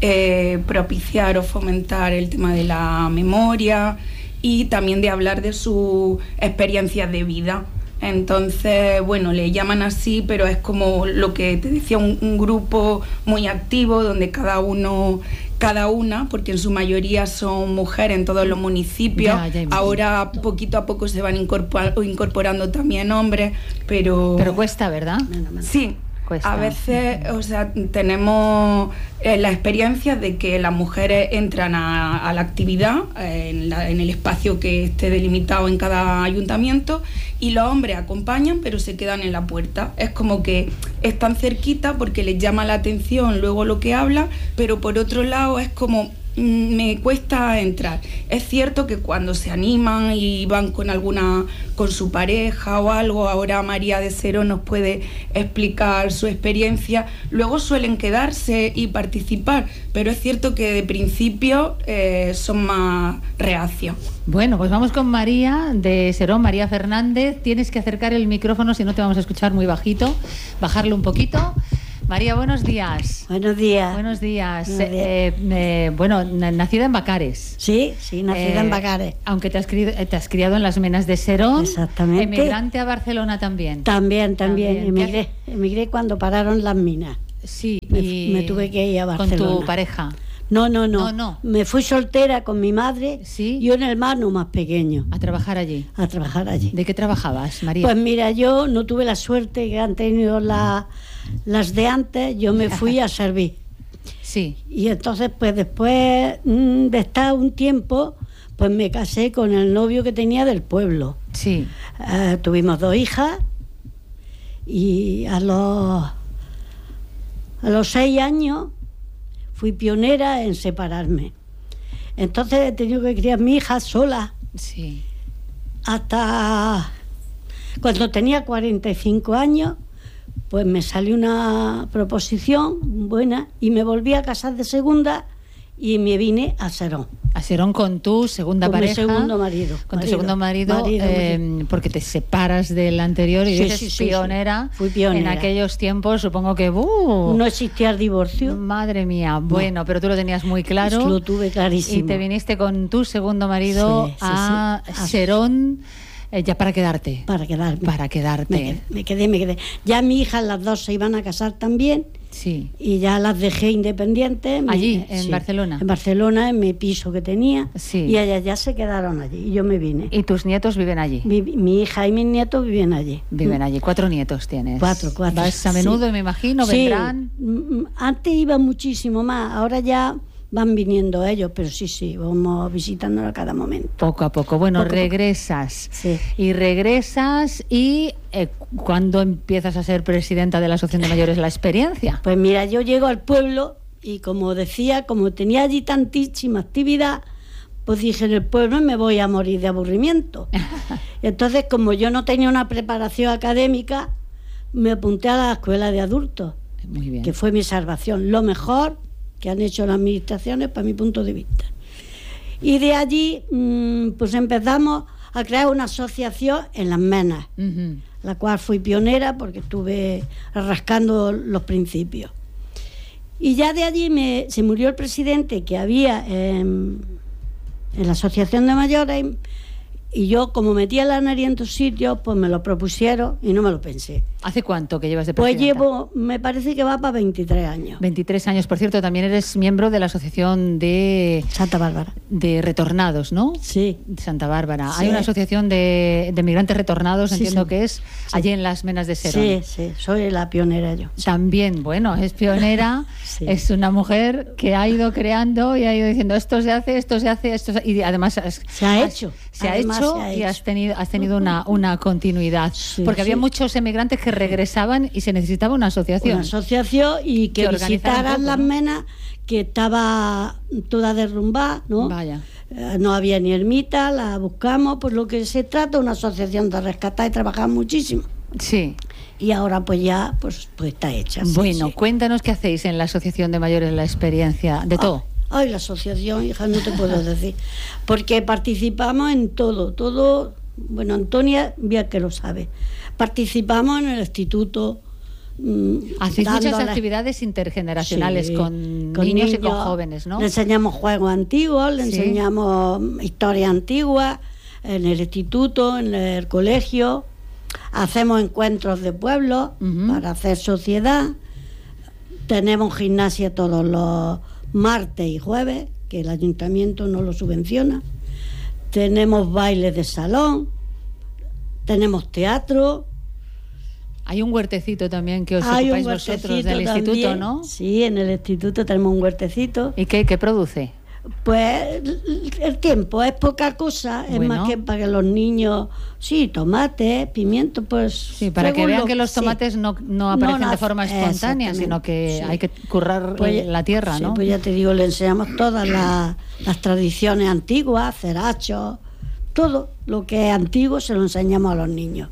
eh, propiciar o fomentar el tema de la memoria y también de hablar de sus experiencias de vida. Entonces, bueno, le llaman así, pero es como lo que te decía, un, un grupo muy activo donde cada uno, cada una, porque en su mayoría son mujeres en todos los municipios. Ya, ya ahora poquito a poco se van incorpor- incorporando también hombres, pero... Pero cuesta, ¿verdad? Sí. Cuesta. A veces, o sea, tenemos eh, la experiencia de que las mujeres entran a, a la actividad eh, en, la, en el espacio que esté delimitado en cada ayuntamiento y los hombres acompañan pero se quedan en la puerta. Es como que están cerquita porque les llama la atención luego lo que hablan, pero por otro lado es como... me cuesta entrar. Es cierto que cuando se animan y van con alguna, con su pareja o algo, ahora María de Serón nos puede explicar su experiencia, luego suelen quedarse y participar, pero es cierto que de principio eh, son más reacios. Bueno, pues vamos con María de Serón, María Fernández. Tienes que acercar el micrófono, si no te vamos a escuchar muy bajito, bajarlo un poquito. María, buenos días. Buenos días. Buenos días. Buenos días. Eh, eh, bueno, nacida en Bacares. Sí, sí, nacida eh, en Bacares. Aunque te has, criado, te has criado en las Menas de Serón. Exactamente. Emigrante a Barcelona también. También, también. también. Emigré, emigré cuando pararon las minas. Sí. Me, y me tuve que ir a Barcelona. ¿Con tu pareja? No, no, no, no, no. Me fui soltera con mi madre. ¿Sí? Y un hermano más pequeño. ¿A trabajar allí? A trabajar allí. ¿De qué trabajabas, María? Pues mira, yo no tuve la suerte que han tenido la, las de antes. Yo me fui a servir. Sí. Y entonces, pues después de estar un tiempo, pues me casé con el novio que tenía del pueblo. Sí. Uh, tuvimos dos hijas y a los, a los seis años fui pionera en separarme. Entonces he tenido que criar a mi hija sola. Sí. Hasta cuando tenía cuarenta y cinco años, pues me salió una proposición buena y me volví a casar de segunda y me vine a Serón. A Serón con tu segunda con pareja. Con mi segundo marido. Con marido, tu segundo marido, marido, eh, marido. Porque te separas del anterior y sí, eres sí, sí, pionera. Sí. Fui pionera. En aquellos tiempos, supongo que... Uh, no existía el divorcio. Madre mía. No. Bueno, pero tú lo tenías muy claro. Lo tuve clarísimo. Y te viniste con tu segundo marido sí, sí, a sí. Serón... Eh, ya para quedarte. Para quedarme. Para quedarte. Me quedé, me quedé, me quedé. Ya mis hijas, las dos, se iban a casar también. Sí. Y ya las dejé independientes. Allí, me, en sí, Barcelona. En Barcelona, en mi piso que tenía. Sí. Y ellas ya se quedaron allí. Y yo me vine. ¿Y tus nietos viven allí? Mi, mi hija y mis nietos viven allí. Viven allí. Cuatro nietos tienes. Cuatro, cuatro. ¿Vas a menudo, sí. me imagino? ¿Vendrán? Sí. Antes iba muchísimo más. Ahora ya van viniendo ellos, pero sí, sí, vamos visitándolos a cada momento. Poco a poco. Bueno, poco regresas. Poco. Sí. Y regresas y eh, ¿cuándo empiezas a ser presidenta de la Asociación de Mayores La Experiencia? Pues mira, yo llego al pueblo y como decía, como tenía allí tantísima actividad, pues dije, en el pueblo me voy a morir de aburrimiento. Entonces, como yo no tenía una preparación académica, me apunté a la escuela de adultos. Muy bien. Que fue mi salvación. Lo mejor que han hecho las administraciones para mi punto de vista. Y de allí mmm, pues empezamos a crear una asociación en Las Menas, uh-huh. la cual fui pionera porque estuve rascando los principios. Y ya de allí me, se murió el presidente que había en, en la Asociación de Mayores y yo, como metía la nariz en tus sitios, pues me lo propusieron y no me lo pensé. ¿Hace cuánto que llevas de presidenta? Pues llevo, me parece que va para veintitrés años. veintitrés años, por cierto, también eres miembro de la Asociación de... Santa Bárbara. De Retornados, ¿no? Sí. De Santa Bárbara. Sí. Hay una asociación de, de migrantes retornados, sí, entiendo sí. que es, sí. allí en las Menas de Serón. Sí, sí, soy la pionera yo. También, bueno, es pionera, sí. es una mujer que ha ido creando y ha ido diciendo esto se hace, esto se hace, esto se... y además has, se ha hecho. Se ha, hecho, se ha hecho y has tenido, has tenido una, una continuidad. Sí, porque sí. había muchos emigrantes que regresaban y se necesitaba una asociación. Una asociación y que, que visitaran poco, las ¿no? Menas, que estaba toda derrumbada, ¿no? Vaya. Eh, no había ni ermita, la buscamos, por lo que se trata, una asociación de rescatar y trabajar muchísimo. Sí. Y ahora pues ya pues, pues está hecha. Bueno, sí. cuéntanos qué hacéis en la Asociación de Mayores La Experiencia, de ah. todo. Ay, la asociación, hija, no te puedo decir. Porque participamos en todo, todo Bueno, Antonia, bien que lo sabe. Participamos en el instituto. Mmm, Hacéis muchas actividades intergeneracionales, sí, con, con niños, niños y con jóvenes, ¿no? Le enseñamos juegos antiguos, le sí. enseñamos historias antiguas en el instituto, en el colegio. Hacemos encuentros de pueblo uh-huh. para hacer sociedad. Tenemos gimnasia todos los martes y jueves, que el ayuntamiento no lo subvenciona. Tenemos bailes de salón, tenemos teatro. Hay un huertecito también que os Hay ocupáis vosotros del también. Instituto, ¿no? Sí, en el instituto tenemos un huertecito. ¿Y qué, qué produce? Pues el tiempo es poca cosa, bueno. es más que para que los niños, sí, tomates, pimientos, pues... Sí, para que vean lo, que los tomates sí. no, no aparecen no, de forma espontánea, sino que sí. hay que currar pues, la tierra, sí, ¿no? Pues ya te digo, le enseñamos todas las, las tradiciones antiguas, cerachos, todo lo que es antiguo se lo enseñamos a los niños.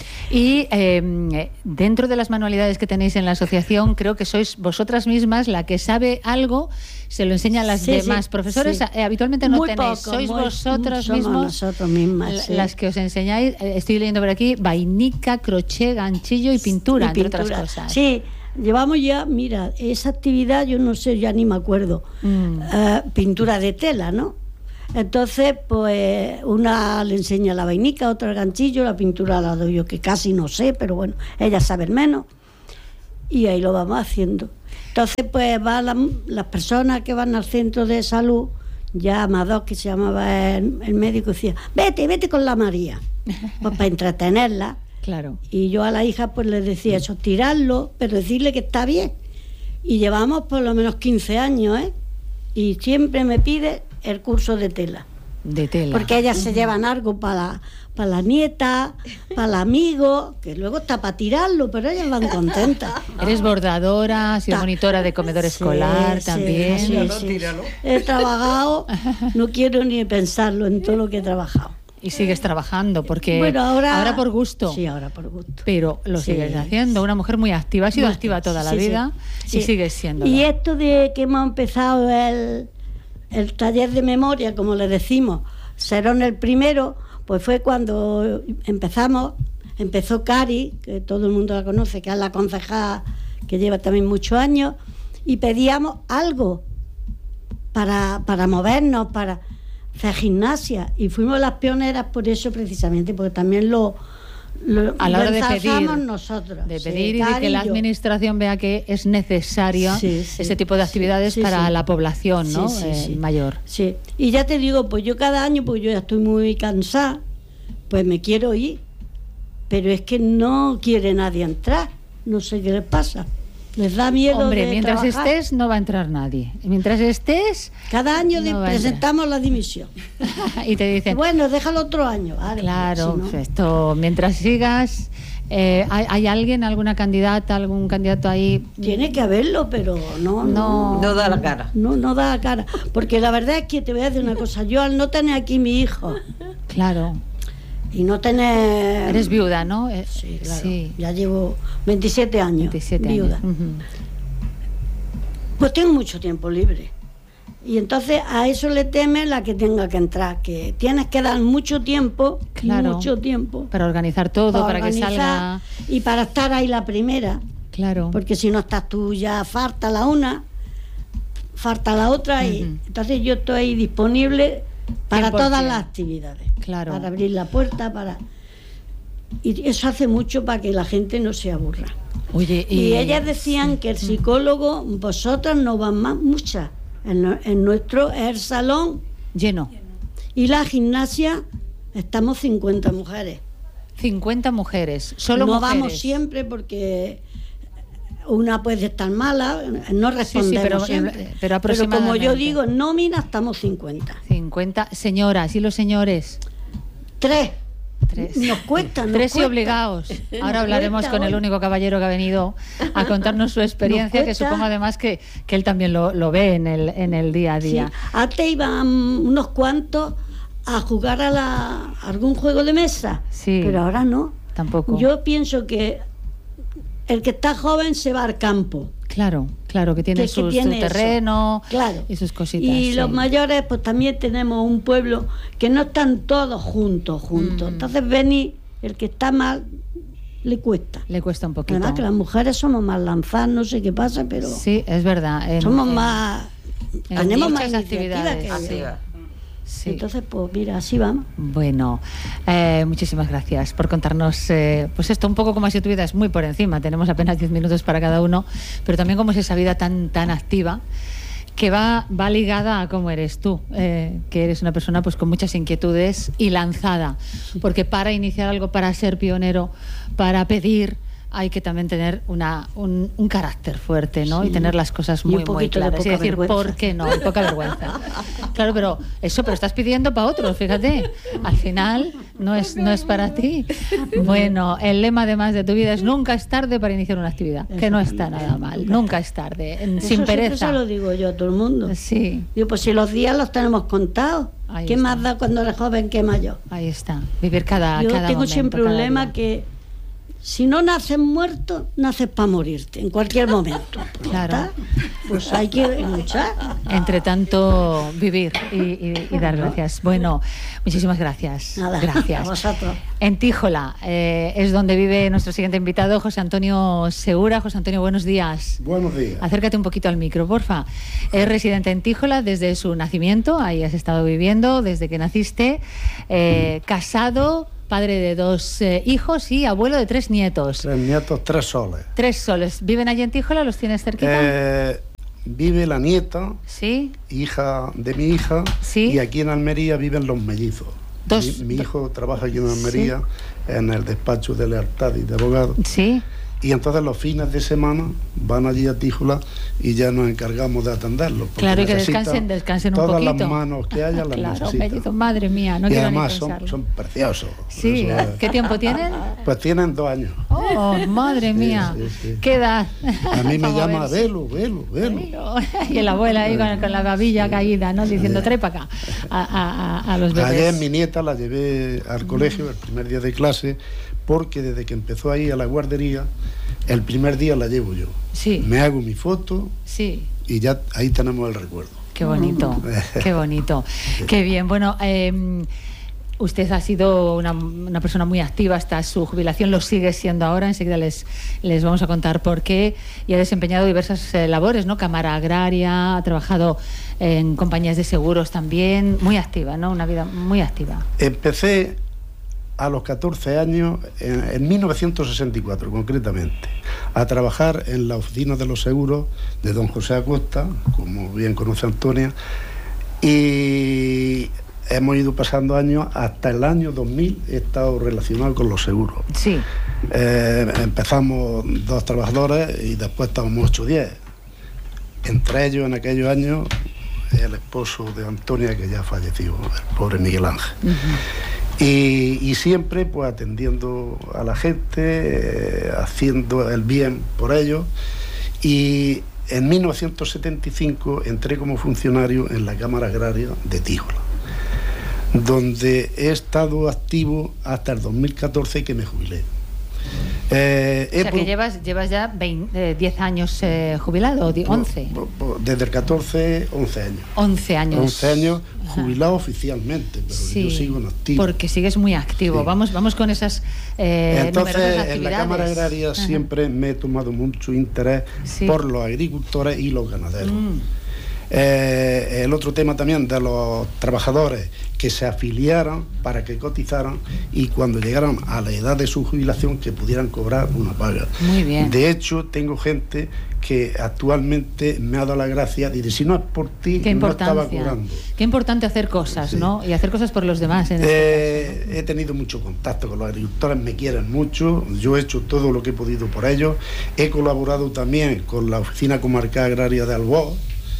Y eh, dentro de las manualidades que tenéis en la asociación, creo que sois vosotras mismas la que sabe algo, se lo enseñan las sí, demás sí, profesores. Sí. Eh, habitualmente no muy tenéis, poco, sois muy, vosotros muy, mismos nosotros mismas, l- sí. las que os enseñáis. Eh, estoy leyendo por aquí vainica, crochet, ganchillo y pintura, y entre pintura. Otras cosas. Sí, llevamos ya, mira, esa actividad yo no sé, ya ni me acuerdo, mm. uh, pintura de tela, ¿no? Entonces, pues una le enseña la vainica, otra el ganchillo, la pintura la doy yo, que casi no sé, pero bueno, ellas saben menos. Y ahí lo vamos haciendo. Entonces, pues van la, las personas que van al centro de salud, ya Amador, que se llamaba el, el médico, decía, vete, vete con la María, pues para entretenerla. Claro. Y yo a la hija pues le decía eso, tirarlo, pero decirle que está bien. Y llevamos por lo menos quince años, ¿eh? Y siempre me pide el curso de tela. De tela. Porque ellas uh-huh. se llevan algo para para la nieta, para el amigo, que luego está para tirarlo, pero ellas van contentas. Eres bordadora, has sido monitora de comedor sí, escolar sí, también. Sí, tíralo, sí. tíralo. He trabajado, no quiero ni pensarlo en todo lo que he trabajado. Y sigues trabajando, porque bueno, ahora, ahora por gusto. Sí, ahora por gusto. Pero lo sí, sigues haciendo, una mujer muy activa, has sido muy activa toda la sí, vida sí. y sí. sigues siendo. Y esto de que hemos empezado el, el taller de memoria, como le decimos, Serón el primero, pues fue cuando empezamos, empezó Cari, que todo el mundo la conoce, que es la concejala que lleva también muchos años, y pedíamos algo para, para movernos, para hacer gimnasia, y fuimos las pioneras por eso precisamente, porque también lo, lo a la hora de pedir, nosotros. De pedir sí, y de que la administración vea que es necesario sí, sí, ese tipo de actividades sí, sí, para sí. la población, ¿no? Sí, sí, eh, sí. mayor. Sí, y ya te digo, pues yo cada año, pues yo ya estoy muy cansada, pues me quiero ir, pero es que no quiere nadie entrar, no sé qué les pasa. Les da miedo. Hombre, de mientras trabajar. estés no va a entrar nadie. Mientras estés... Cada año no presentamos la dimisión. Y te dicen... Bueno, déjalo otro año. Vale, claro, si no... esto, mientras sigas... Eh, ¿hay, ¿Hay alguien, alguna candidata, algún candidato ahí? Tiene que haberlo, pero no... No, no da la cara. No, no da la cara. Porque la verdad es que te voy a decir una cosa. Yo al no tener aquí mi hijo... Claro. Y no tener... Eres viuda, ¿no? Eh, sí, claro. Sí. Ya llevo veintisiete años veintisiete viuda. Años. Uh-huh. Pues tengo mucho tiempo libre. Y entonces a eso le teme la que tenga que entrar, que tienes que dar mucho tiempo, claro, mucho tiempo. Para organizar todo, para, para organizar, que salga... Y para estar ahí la primera. Claro. Porque si no estás tú ya falta la una, falta la otra, uh-huh. y entonces yo estoy disponible para todas las actividades. Claro. Para abrir la puerta, para... Y eso hace mucho para que la gente no se aburra. Oye, y... y ellas decían sí. que el psicólogo, vosotras no van más, muchas. En, en nuestro es el salón lleno. Y la gimnasia estamos cincuenta mujeres. cincuenta mujeres, solo no mujeres. No vamos siempre porque una puede estar mala, no respondemos sí, sí, pero, siempre. Pero, aproximadamente. Pero como yo digo, en nómina estamos cincuenta. cincuenta señoras, ¿y los señores? Tres. Tres. Nos cuesta, nos Tres cuesta. y obligados. Ahora hablaremos con el único caballero que ha venido a contarnos su experiencia, que supongo además que, que él también lo, lo ve en el, en el día a día. Sí. Antes iban unos cuantos a jugar a, la, a algún juego de mesa, sí, pero ahora no. Tampoco. Yo pienso que el que está joven se va al campo. Claro, claro, que tiene, que, su, que tiene su terreno, claro, y sus cositas. Y sí. los mayores, pues también tenemos un pueblo que no están todos juntos, juntos. Mm. Entonces venir, el que está mal, le cuesta. Le cuesta un poquito. Además que las mujeres somos más lanzadas, no sé qué pasa, pero... Sí, es verdad. En, somos en, más... en tenemos más actividades. Que sí. Sí. Entonces, pues mira, así vamos. Bueno, eh, muchísimas gracias por contarnos, eh, pues esto, un poco cómo ha sido tu vida, es muy por encima, tenemos apenas diez minutos para cada uno, pero también cómo es esa vida tan, tan activa, que va, va ligada a cómo eres tú, eh, que eres una persona pues con muchas inquietudes y lanzada, porque para iniciar algo, para ser pionero, para pedir, hay que también tener una, un, un carácter fuerte, ¿no? Sí. Y tener las cosas muy, muy claras. Y decir, vergüenza. ¿Por qué no? Y poca vergüenza. Claro, pero eso, pero estás pidiendo para otros, fíjate. Al final no es, no es para ti. Bueno, el lema además de tu vida es nunca es tarde para iniciar una actividad, que no está nada mal. Nunca es tarde, sin pereza. Eso lo digo yo a todo el mundo. Sí. Digo, pues si los días los tenemos contados, Ahí ¿qué está. Más da cuando eres joven que mayor? Ahí está. Vivir cada Yo cada tengo momento, siempre un lema día. que si no naces muerto, naces para morirte, en cualquier momento. Claro. ¿Está? Pues hay que luchar. Entre tanto, vivir y, y, y dar gracias. Bueno, muchísimas gracias. Nada, gracias. A vosotros. En Tíjola eh, es donde vive nuestro siguiente invitado, José Antonio Segura. José Antonio, buenos días. Buenos días. Acércate un poquito al micro, porfa. Es residente en Tíjola desde su nacimiento, ahí has estado viviendo desde que naciste, eh, casado, padre de dos eh, hijos y abuelo de tres nietos. Tres nietos, tres soles. Tres soles. ¿Viven allí en Tíjola? ¿Los tienes cerquita? Eh, vive la nieta, sí, hija de mi hija, sí, y aquí en Almería viven los mellizos. Dos, mi, mi hijo trabaja aquí en Almería, sí, en el despacho de lealtad y de abogado. Sí. Y entonces los fines de semana van allí a Tíjola y ya nos encargamos de atenderlos. Claro, y que descansen, descansen un todas poquito. Todas las manos que haya las claro, necesitan. Mellizos, madre mía, no y quiero además ni son, pensarlo. son preciosos. Sí, es... ¿qué tiempo tienen? Pues tienen dos años. Oh, madre mía, sí, sí, sí. ¿Qué edad? A mí me llama a Velo, Velo, Velo. Y la abuela ahí con, con la babilla caída, ¿no? Diciendo, trae para acá a, a, a los bebés. Ayer mi nieta la llevé al colegio, el primer día de clase, porque desde que empezó ahí a la guardería, el primer día la llevo yo. Sí. Me hago mi foto, sí, y ya ahí tenemos el recuerdo. Qué bonito, qué bonito. Qué bien. Bueno, eh, usted ha sido una, una persona muy activa hasta su jubilación, lo sigue siendo ahora, enseguida les, les vamos a contar por qué, y ha desempeñado diversas eh, labores, ¿no? Cámara agraria, ha trabajado en compañías de seguros también, muy activa, ¿no? Una vida muy activa. Empecé a los catorce años, en, en mil novecientos sesenta y cuatro concretamente, a trabajar en la oficina de los seguros de don José Acosta, como bien conoce Antonia, y hemos ido pasando años, hasta el año dos mil he estado relacionado con los seguros. Sí. Eh, empezamos dos trabajadores y después estábamos ocho o diez. Entre ellos, en aquellos años, el esposo de Antonia, que ya falleció, el pobre Miguel Ángel. Uh-huh. Y, y siempre pues atendiendo a la gente, eh, haciendo el bien por ellos. Y en mil novecientos setenta y cinco entré como funcionario en la Cámara Agraria de Tíjola, donde he estado activo hasta el dos mil catorce, que me jubilé. Eh, o sea que llevas, llevas ya veinte, diez años eh, jubilado, once. Desde el catorce, once años. once años. once años jubilado, ajá, oficialmente, pero sí, yo sigo en activo. Porque sigues muy activo. Sí. Vamos, vamos con esas eh, Entonces, numerosas actividades. En la Cámara Agraria, ajá, siempre me he tomado mucho interés, sí, por los agricultores y los ganaderos. Mm. Eh, el otro tema también de los trabajadores que se afiliaran para que cotizaran y cuando llegaran a la edad de su jubilación que pudieran cobrar una paga. Muy bien. De hecho, tengo gente que actualmente me ha dado la gracia y dice, si no es por ti, qué no estaba cobrando. Qué importante hacer cosas, sí, ¿no? Y hacer cosas por los demás. En eh, este caso, ¿no? He tenido mucho contacto con los agricultores, me quieren mucho, yo he hecho todo lo que he podido por ellos. He colaborado también con la Oficina Comarcal Agraria de Alboz.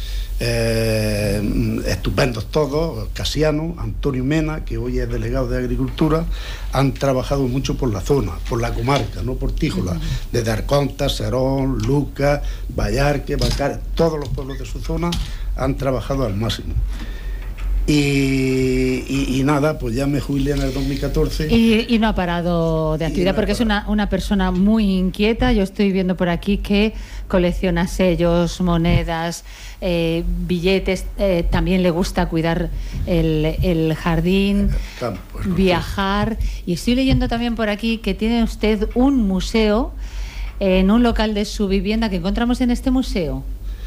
Eh, estupendos todos, Casiano, Antonio Mena, que hoy es delegado de Agricultura, han trabajado mucho por la zona, por la comarca, no por Tíjola, uh-huh, desde Arconta, Serón, Lucas, Vallarque, Bacar, todos los pueblos de su zona han trabajado al máximo. Y, y, y nada, pues ya me jubilé en el dos mil catorce. Y, y no ha parado de actividad, no porque es una, una persona muy inquieta. Yo estoy viendo por aquí que colecciona sellos, monedas, eh, billetes. Eh, también le gusta cuidar el, el jardín, el campo, viajar. Y estoy leyendo también por aquí que tiene usted un museo en un local de su vivienda. ¿Qué encontramos en este museo?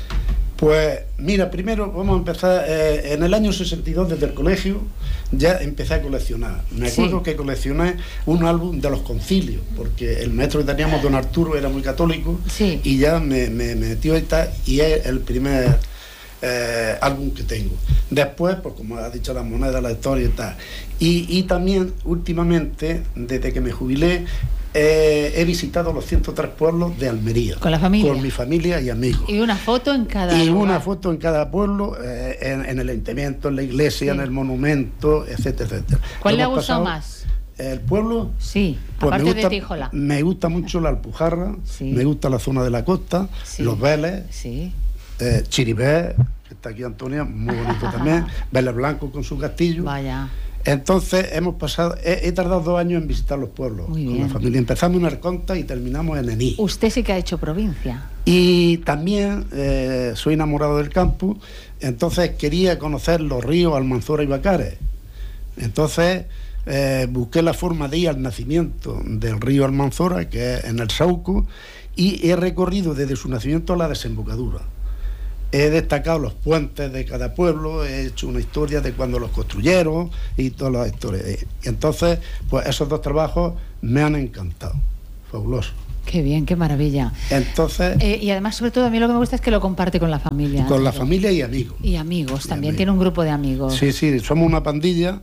Pues mira, primero vamos a empezar, eh, en el año sesenta y dos desde el colegio ya empecé a coleccionar. Me acuerdo sí. que coleccioné un álbum de los concilios, porque el maestro que teníamos, don Arturo, era muy católico, sí. y ya me, me, me metió y tal, y es el primer eh, álbum que tengo. Después, pues como ha dicho, las monedas, la historia y tal. Y, y también, últimamente, desde que me jubilé, Eh, he visitado los ciento tres pueblos de Almería. ¿Con la familia? Con mi familia y amigos. Y una foto en cada Y lugar. una foto en cada pueblo, eh, en, en el ayuntamiento, en la iglesia, sí. en el monumento, etcétera, etcétera. ¿Cuál le ha gustado más? El pueblo. Sí, pues aparte me gusta, de Tíjola. Me gusta mucho la Alpujarra, sí. me gusta la zona de la costa, sí. los Vélez, sí. eh, Chiribé, que está aquí Antonia, muy bonito también, Vélez Blanco con su castillo. Vaya. Entonces hemos pasado, he, he tardado dos años en visitar los pueblos con la familia. Empezamos en Arconta y terminamos en Ení. Usted sí que ha hecho provincia. Y también eh, soy enamorado del campo, entonces quería conocer los ríos Almanzora y Bacares. Entonces eh, busqué la forma de ir al nacimiento del río Almanzora, que es en el Sauco, y he recorrido desde su nacimiento a la desembocadura. He destacado los puentes de cada pueblo, he hecho una historia de cuando los construyeron y todas las historias. Y entonces, pues esos dos trabajos me han encantado. Fabuloso. Qué bien, qué maravilla. Entonces... Eh, y además, sobre todo, a mí lo que me gusta es que lo comparte con la familia. Con la familia y amigos. Y amigos, y también amigos. Tiene un grupo de amigos. Sí, sí, somos una pandilla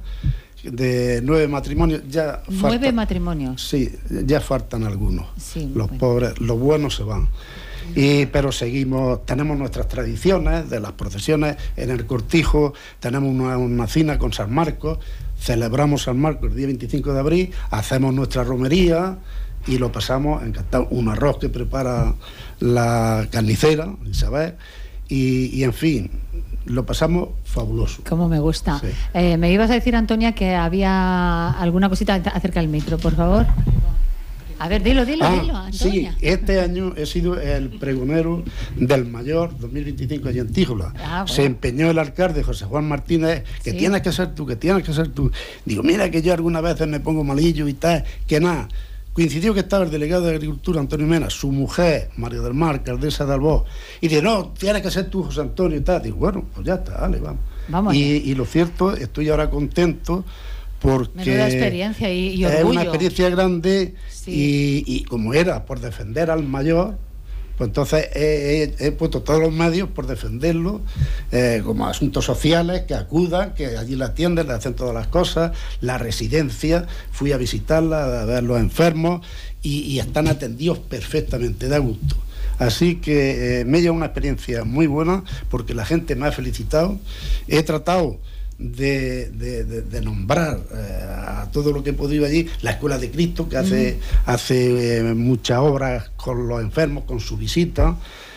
de nueve matrimonios. Ya ¿Nueve falta, matrimonios? Sí, ya faltan algunos. Sí, los bueno. pobres, los buenos se van. Y, pero seguimos, tenemos nuestras tradiciones de las procesiones en el Cortijo, tenemos una, una cena con San Marcos, celebramos San Marcos el día veinticinco de abril, hacemos nuestra romería y lo pasamos encantado. Un arroz que prepara la carnicera, Isabel, y, y en fin, lo pasamos fabuloso. Como me gusta. Sí. Eh, me ibas a decir, Antonia, que había alguna cosita acerca del micro, por favor. A ver, dilo, dilo, ah, dilo, Antonia. Sí, este año he sido el pregonero del Mayor dos mil veinticinco allí en Tíjola. Ah, bueno. Se empeñó el alcalde José Juan Martínez, que ¿sí? tienes que ser tú, que tienes que ser tú. Digo, mira que yo algunas veces me pongo malillo y tal, que nada. Coincidió que estaba el delegado de Agricultura, Antonio Mena, su mujer, María del Mar, alcaldesa de Albó, y dice, no, tienes que ser tú, José Antonio y tal. Digo, bueno, pues ya está, dale, vamos. vamos y, y lo cierto, estoy ahora contento porque menuda experiencia y, y orgullo. Es una experiencia grande, sí. y, y como era por defender al mayor, pues entonces he, he, he puesto todos los medios por defenderlo, eh, como asuntos sociales, que acudan, que allí la atienden, le hacen todas las cosas, la residencia, fui a visitarla, a ver los enfermos, y, y están atendidos perfectamente, da gusto. Así que eh, me lleva una experiencia muy buena, porque la gente me ha felicitado, he tratado De, de, de, de nombrar eh, a todo lo que he podido allí, la Escuela de Cristo, que hace, mm. hace eh, muchas obras con los enfermos, con su visita,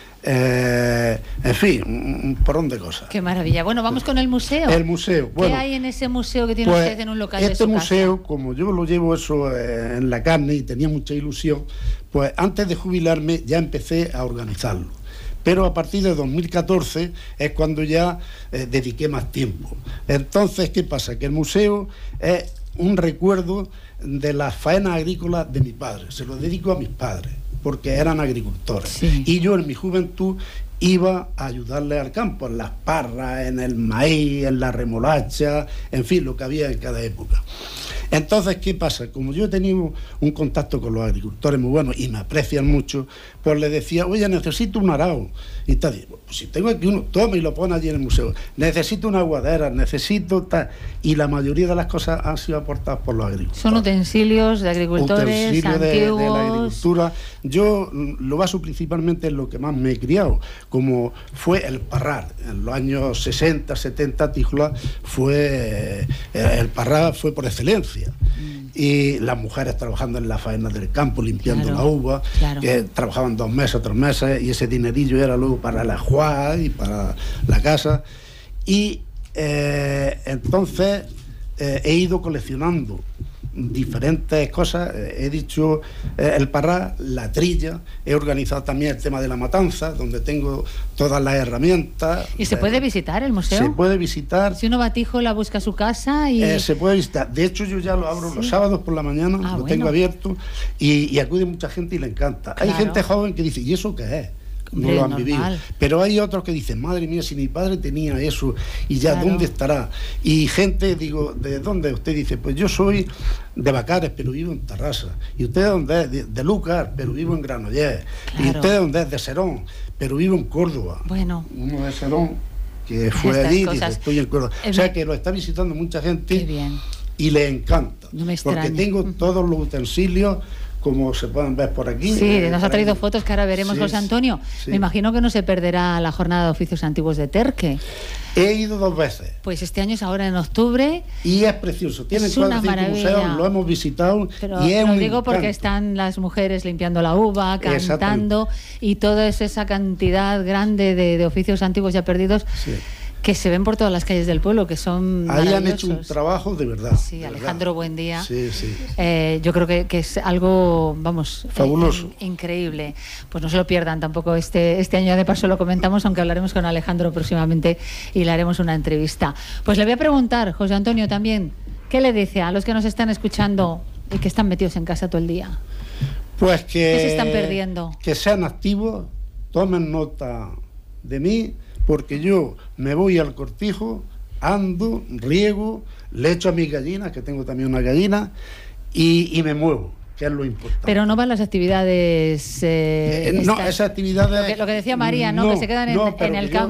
eh, en fin, un, un porrón de cosas. Qué maravilla. Bueno, vamos con el museo. El museo. Bueno, ¿qué hay en ese museo que tiene pues, usted en un local este de su museo, casa? Como yo lo llevo eso eh, en la carne y tenía mucha ilusión, pues antes de jubilarme ya empecé a organizarlo. Pero a partir de dos mil catorce es cuando ya eh, dediqué más tiempo. Entonces, ¿qué pasa? Que el museo es un recuerdo de las faenas agrícolas de mi padre. Se lo dedico a mis padres, porque eran agricultores. Sí. Y yo en mi juventud iba a ayudarle al campo, en las parras, en el maíz, en la remolacha, en fin, lo que había en cada época. Entonces, ¿qué pasa? Como yo he tenido un contacto con los agricultores muy buenos y me aprecian mucho, pues le decía, oye, necesito un arao. Y tal, digo, pues si tengo aquí uno, toma y lo pone allí en el museo. Necesito una aguadera, necesito tal. Y la mayoría de las cosas han sido aportadas por los agricultores. Son utensilios de agricultores, utensilios antiguos. De, de la agricultura. Yo lo baso principalmente en lo que más me he criado, como fue el parrar. En los años sesenta, setenta, Tíjola fue, eh, el parrar fue por excelencia. Mm. Y las mujeres trabajando en las faenas del campo, limpiando claro, la uva, claro. que trabajaban dos meses, tres meses, y ese dinerillo era luego para la ajuar y para la casa. Y eh, entonces eh, he ido coleccionando diferentes cosas. He dicho eh, el Parrá, la trilla, he organizado también el tema de la matanza, donde tengo todas las herramientas. ¿Y se puede visitar el museo? Se puede visitar. Si uno va a Tíjola, busca su casa y... Eh, se puede visitar. De hecho, yo ya lo abro ¿Sí? los sábados por la mañana, ah, lo bueno. tengo abierto, y, y acude mucha gente y le encanta. Claro. Hay gente joven que dice, ¿y eso qué es? No Hombre, lo han normal. vivido. Pero hay otros que dicen, madre mía, si mi padre tenía eso, y ya, Claro. ¿dónde estará? Y gente, digo, ¿de dónde? Usted dice, pues yo soy de Bacares, pero vivo en Tarrasa. ¿Y usted de dónde es? De, de Lúcar, pero vivo en Granollers. Claro. ¿Y usted de dónde es? De Serón, pero vivo en Córdoba. Bueno. Uno de Serón, que fue Estas allí, cosas. dice, estoy en Córdoba. Es o sea, muy... que lo está visitando mucha gente. Qué bien. Y le encanta. No me extraña. Porque tengo todos los utensilios, como se pueden ver por aquí. Sí, eh, nos ha traído fotos que ahora veremos, sí, José Antonio. sí. Me imagino que no se perderá la jornada de oficios antiguos de Terque. He ido dos veces. Pues este año es ahora en octubre. Y es precioso. Tiene Es cuatro o una cinco maravilla. museos, lo hemos visitado. Pero y es lo un digo porque encanto. están las mujeres limpiando la uva, cantando, y toda esa cantidad grande de, de oficios antiguos ya perdidos. Sí. Que se ven por todas las calles del pueblo, que son Ahí han hecho un maravillosos. trabajo de verdad. Sí, de Alejandro, verdad. buen día. Sí, sí. Eh, yo creo que, que es algo, vamos, fabuloso. eh, increíble. Pues no se lo pierdan tampoco este, este año, de paso lo comentamos, aunque hablaremos con Alejandro próximamente y le haremos una entrevista. Pues le voy a preguntar, José Antonio, también, ¿qué le dice a los que nos están escuchando y que están metidos en casa todo el día? Pues que, ¿Qué se están perdiendo? Que sean activos, tomen nota de mí, porque yo me voy al cortijo, ando, riego, le echo a mis gallinas, que tengo también una gallina, y, y me muevo, que es lo importante. Pero no van las actividades... Eh, Eh, no, estas- esas actividades... Lo que, lo que decía María, ¿no? no, que se quedan en, no, pero en el que yo- campo.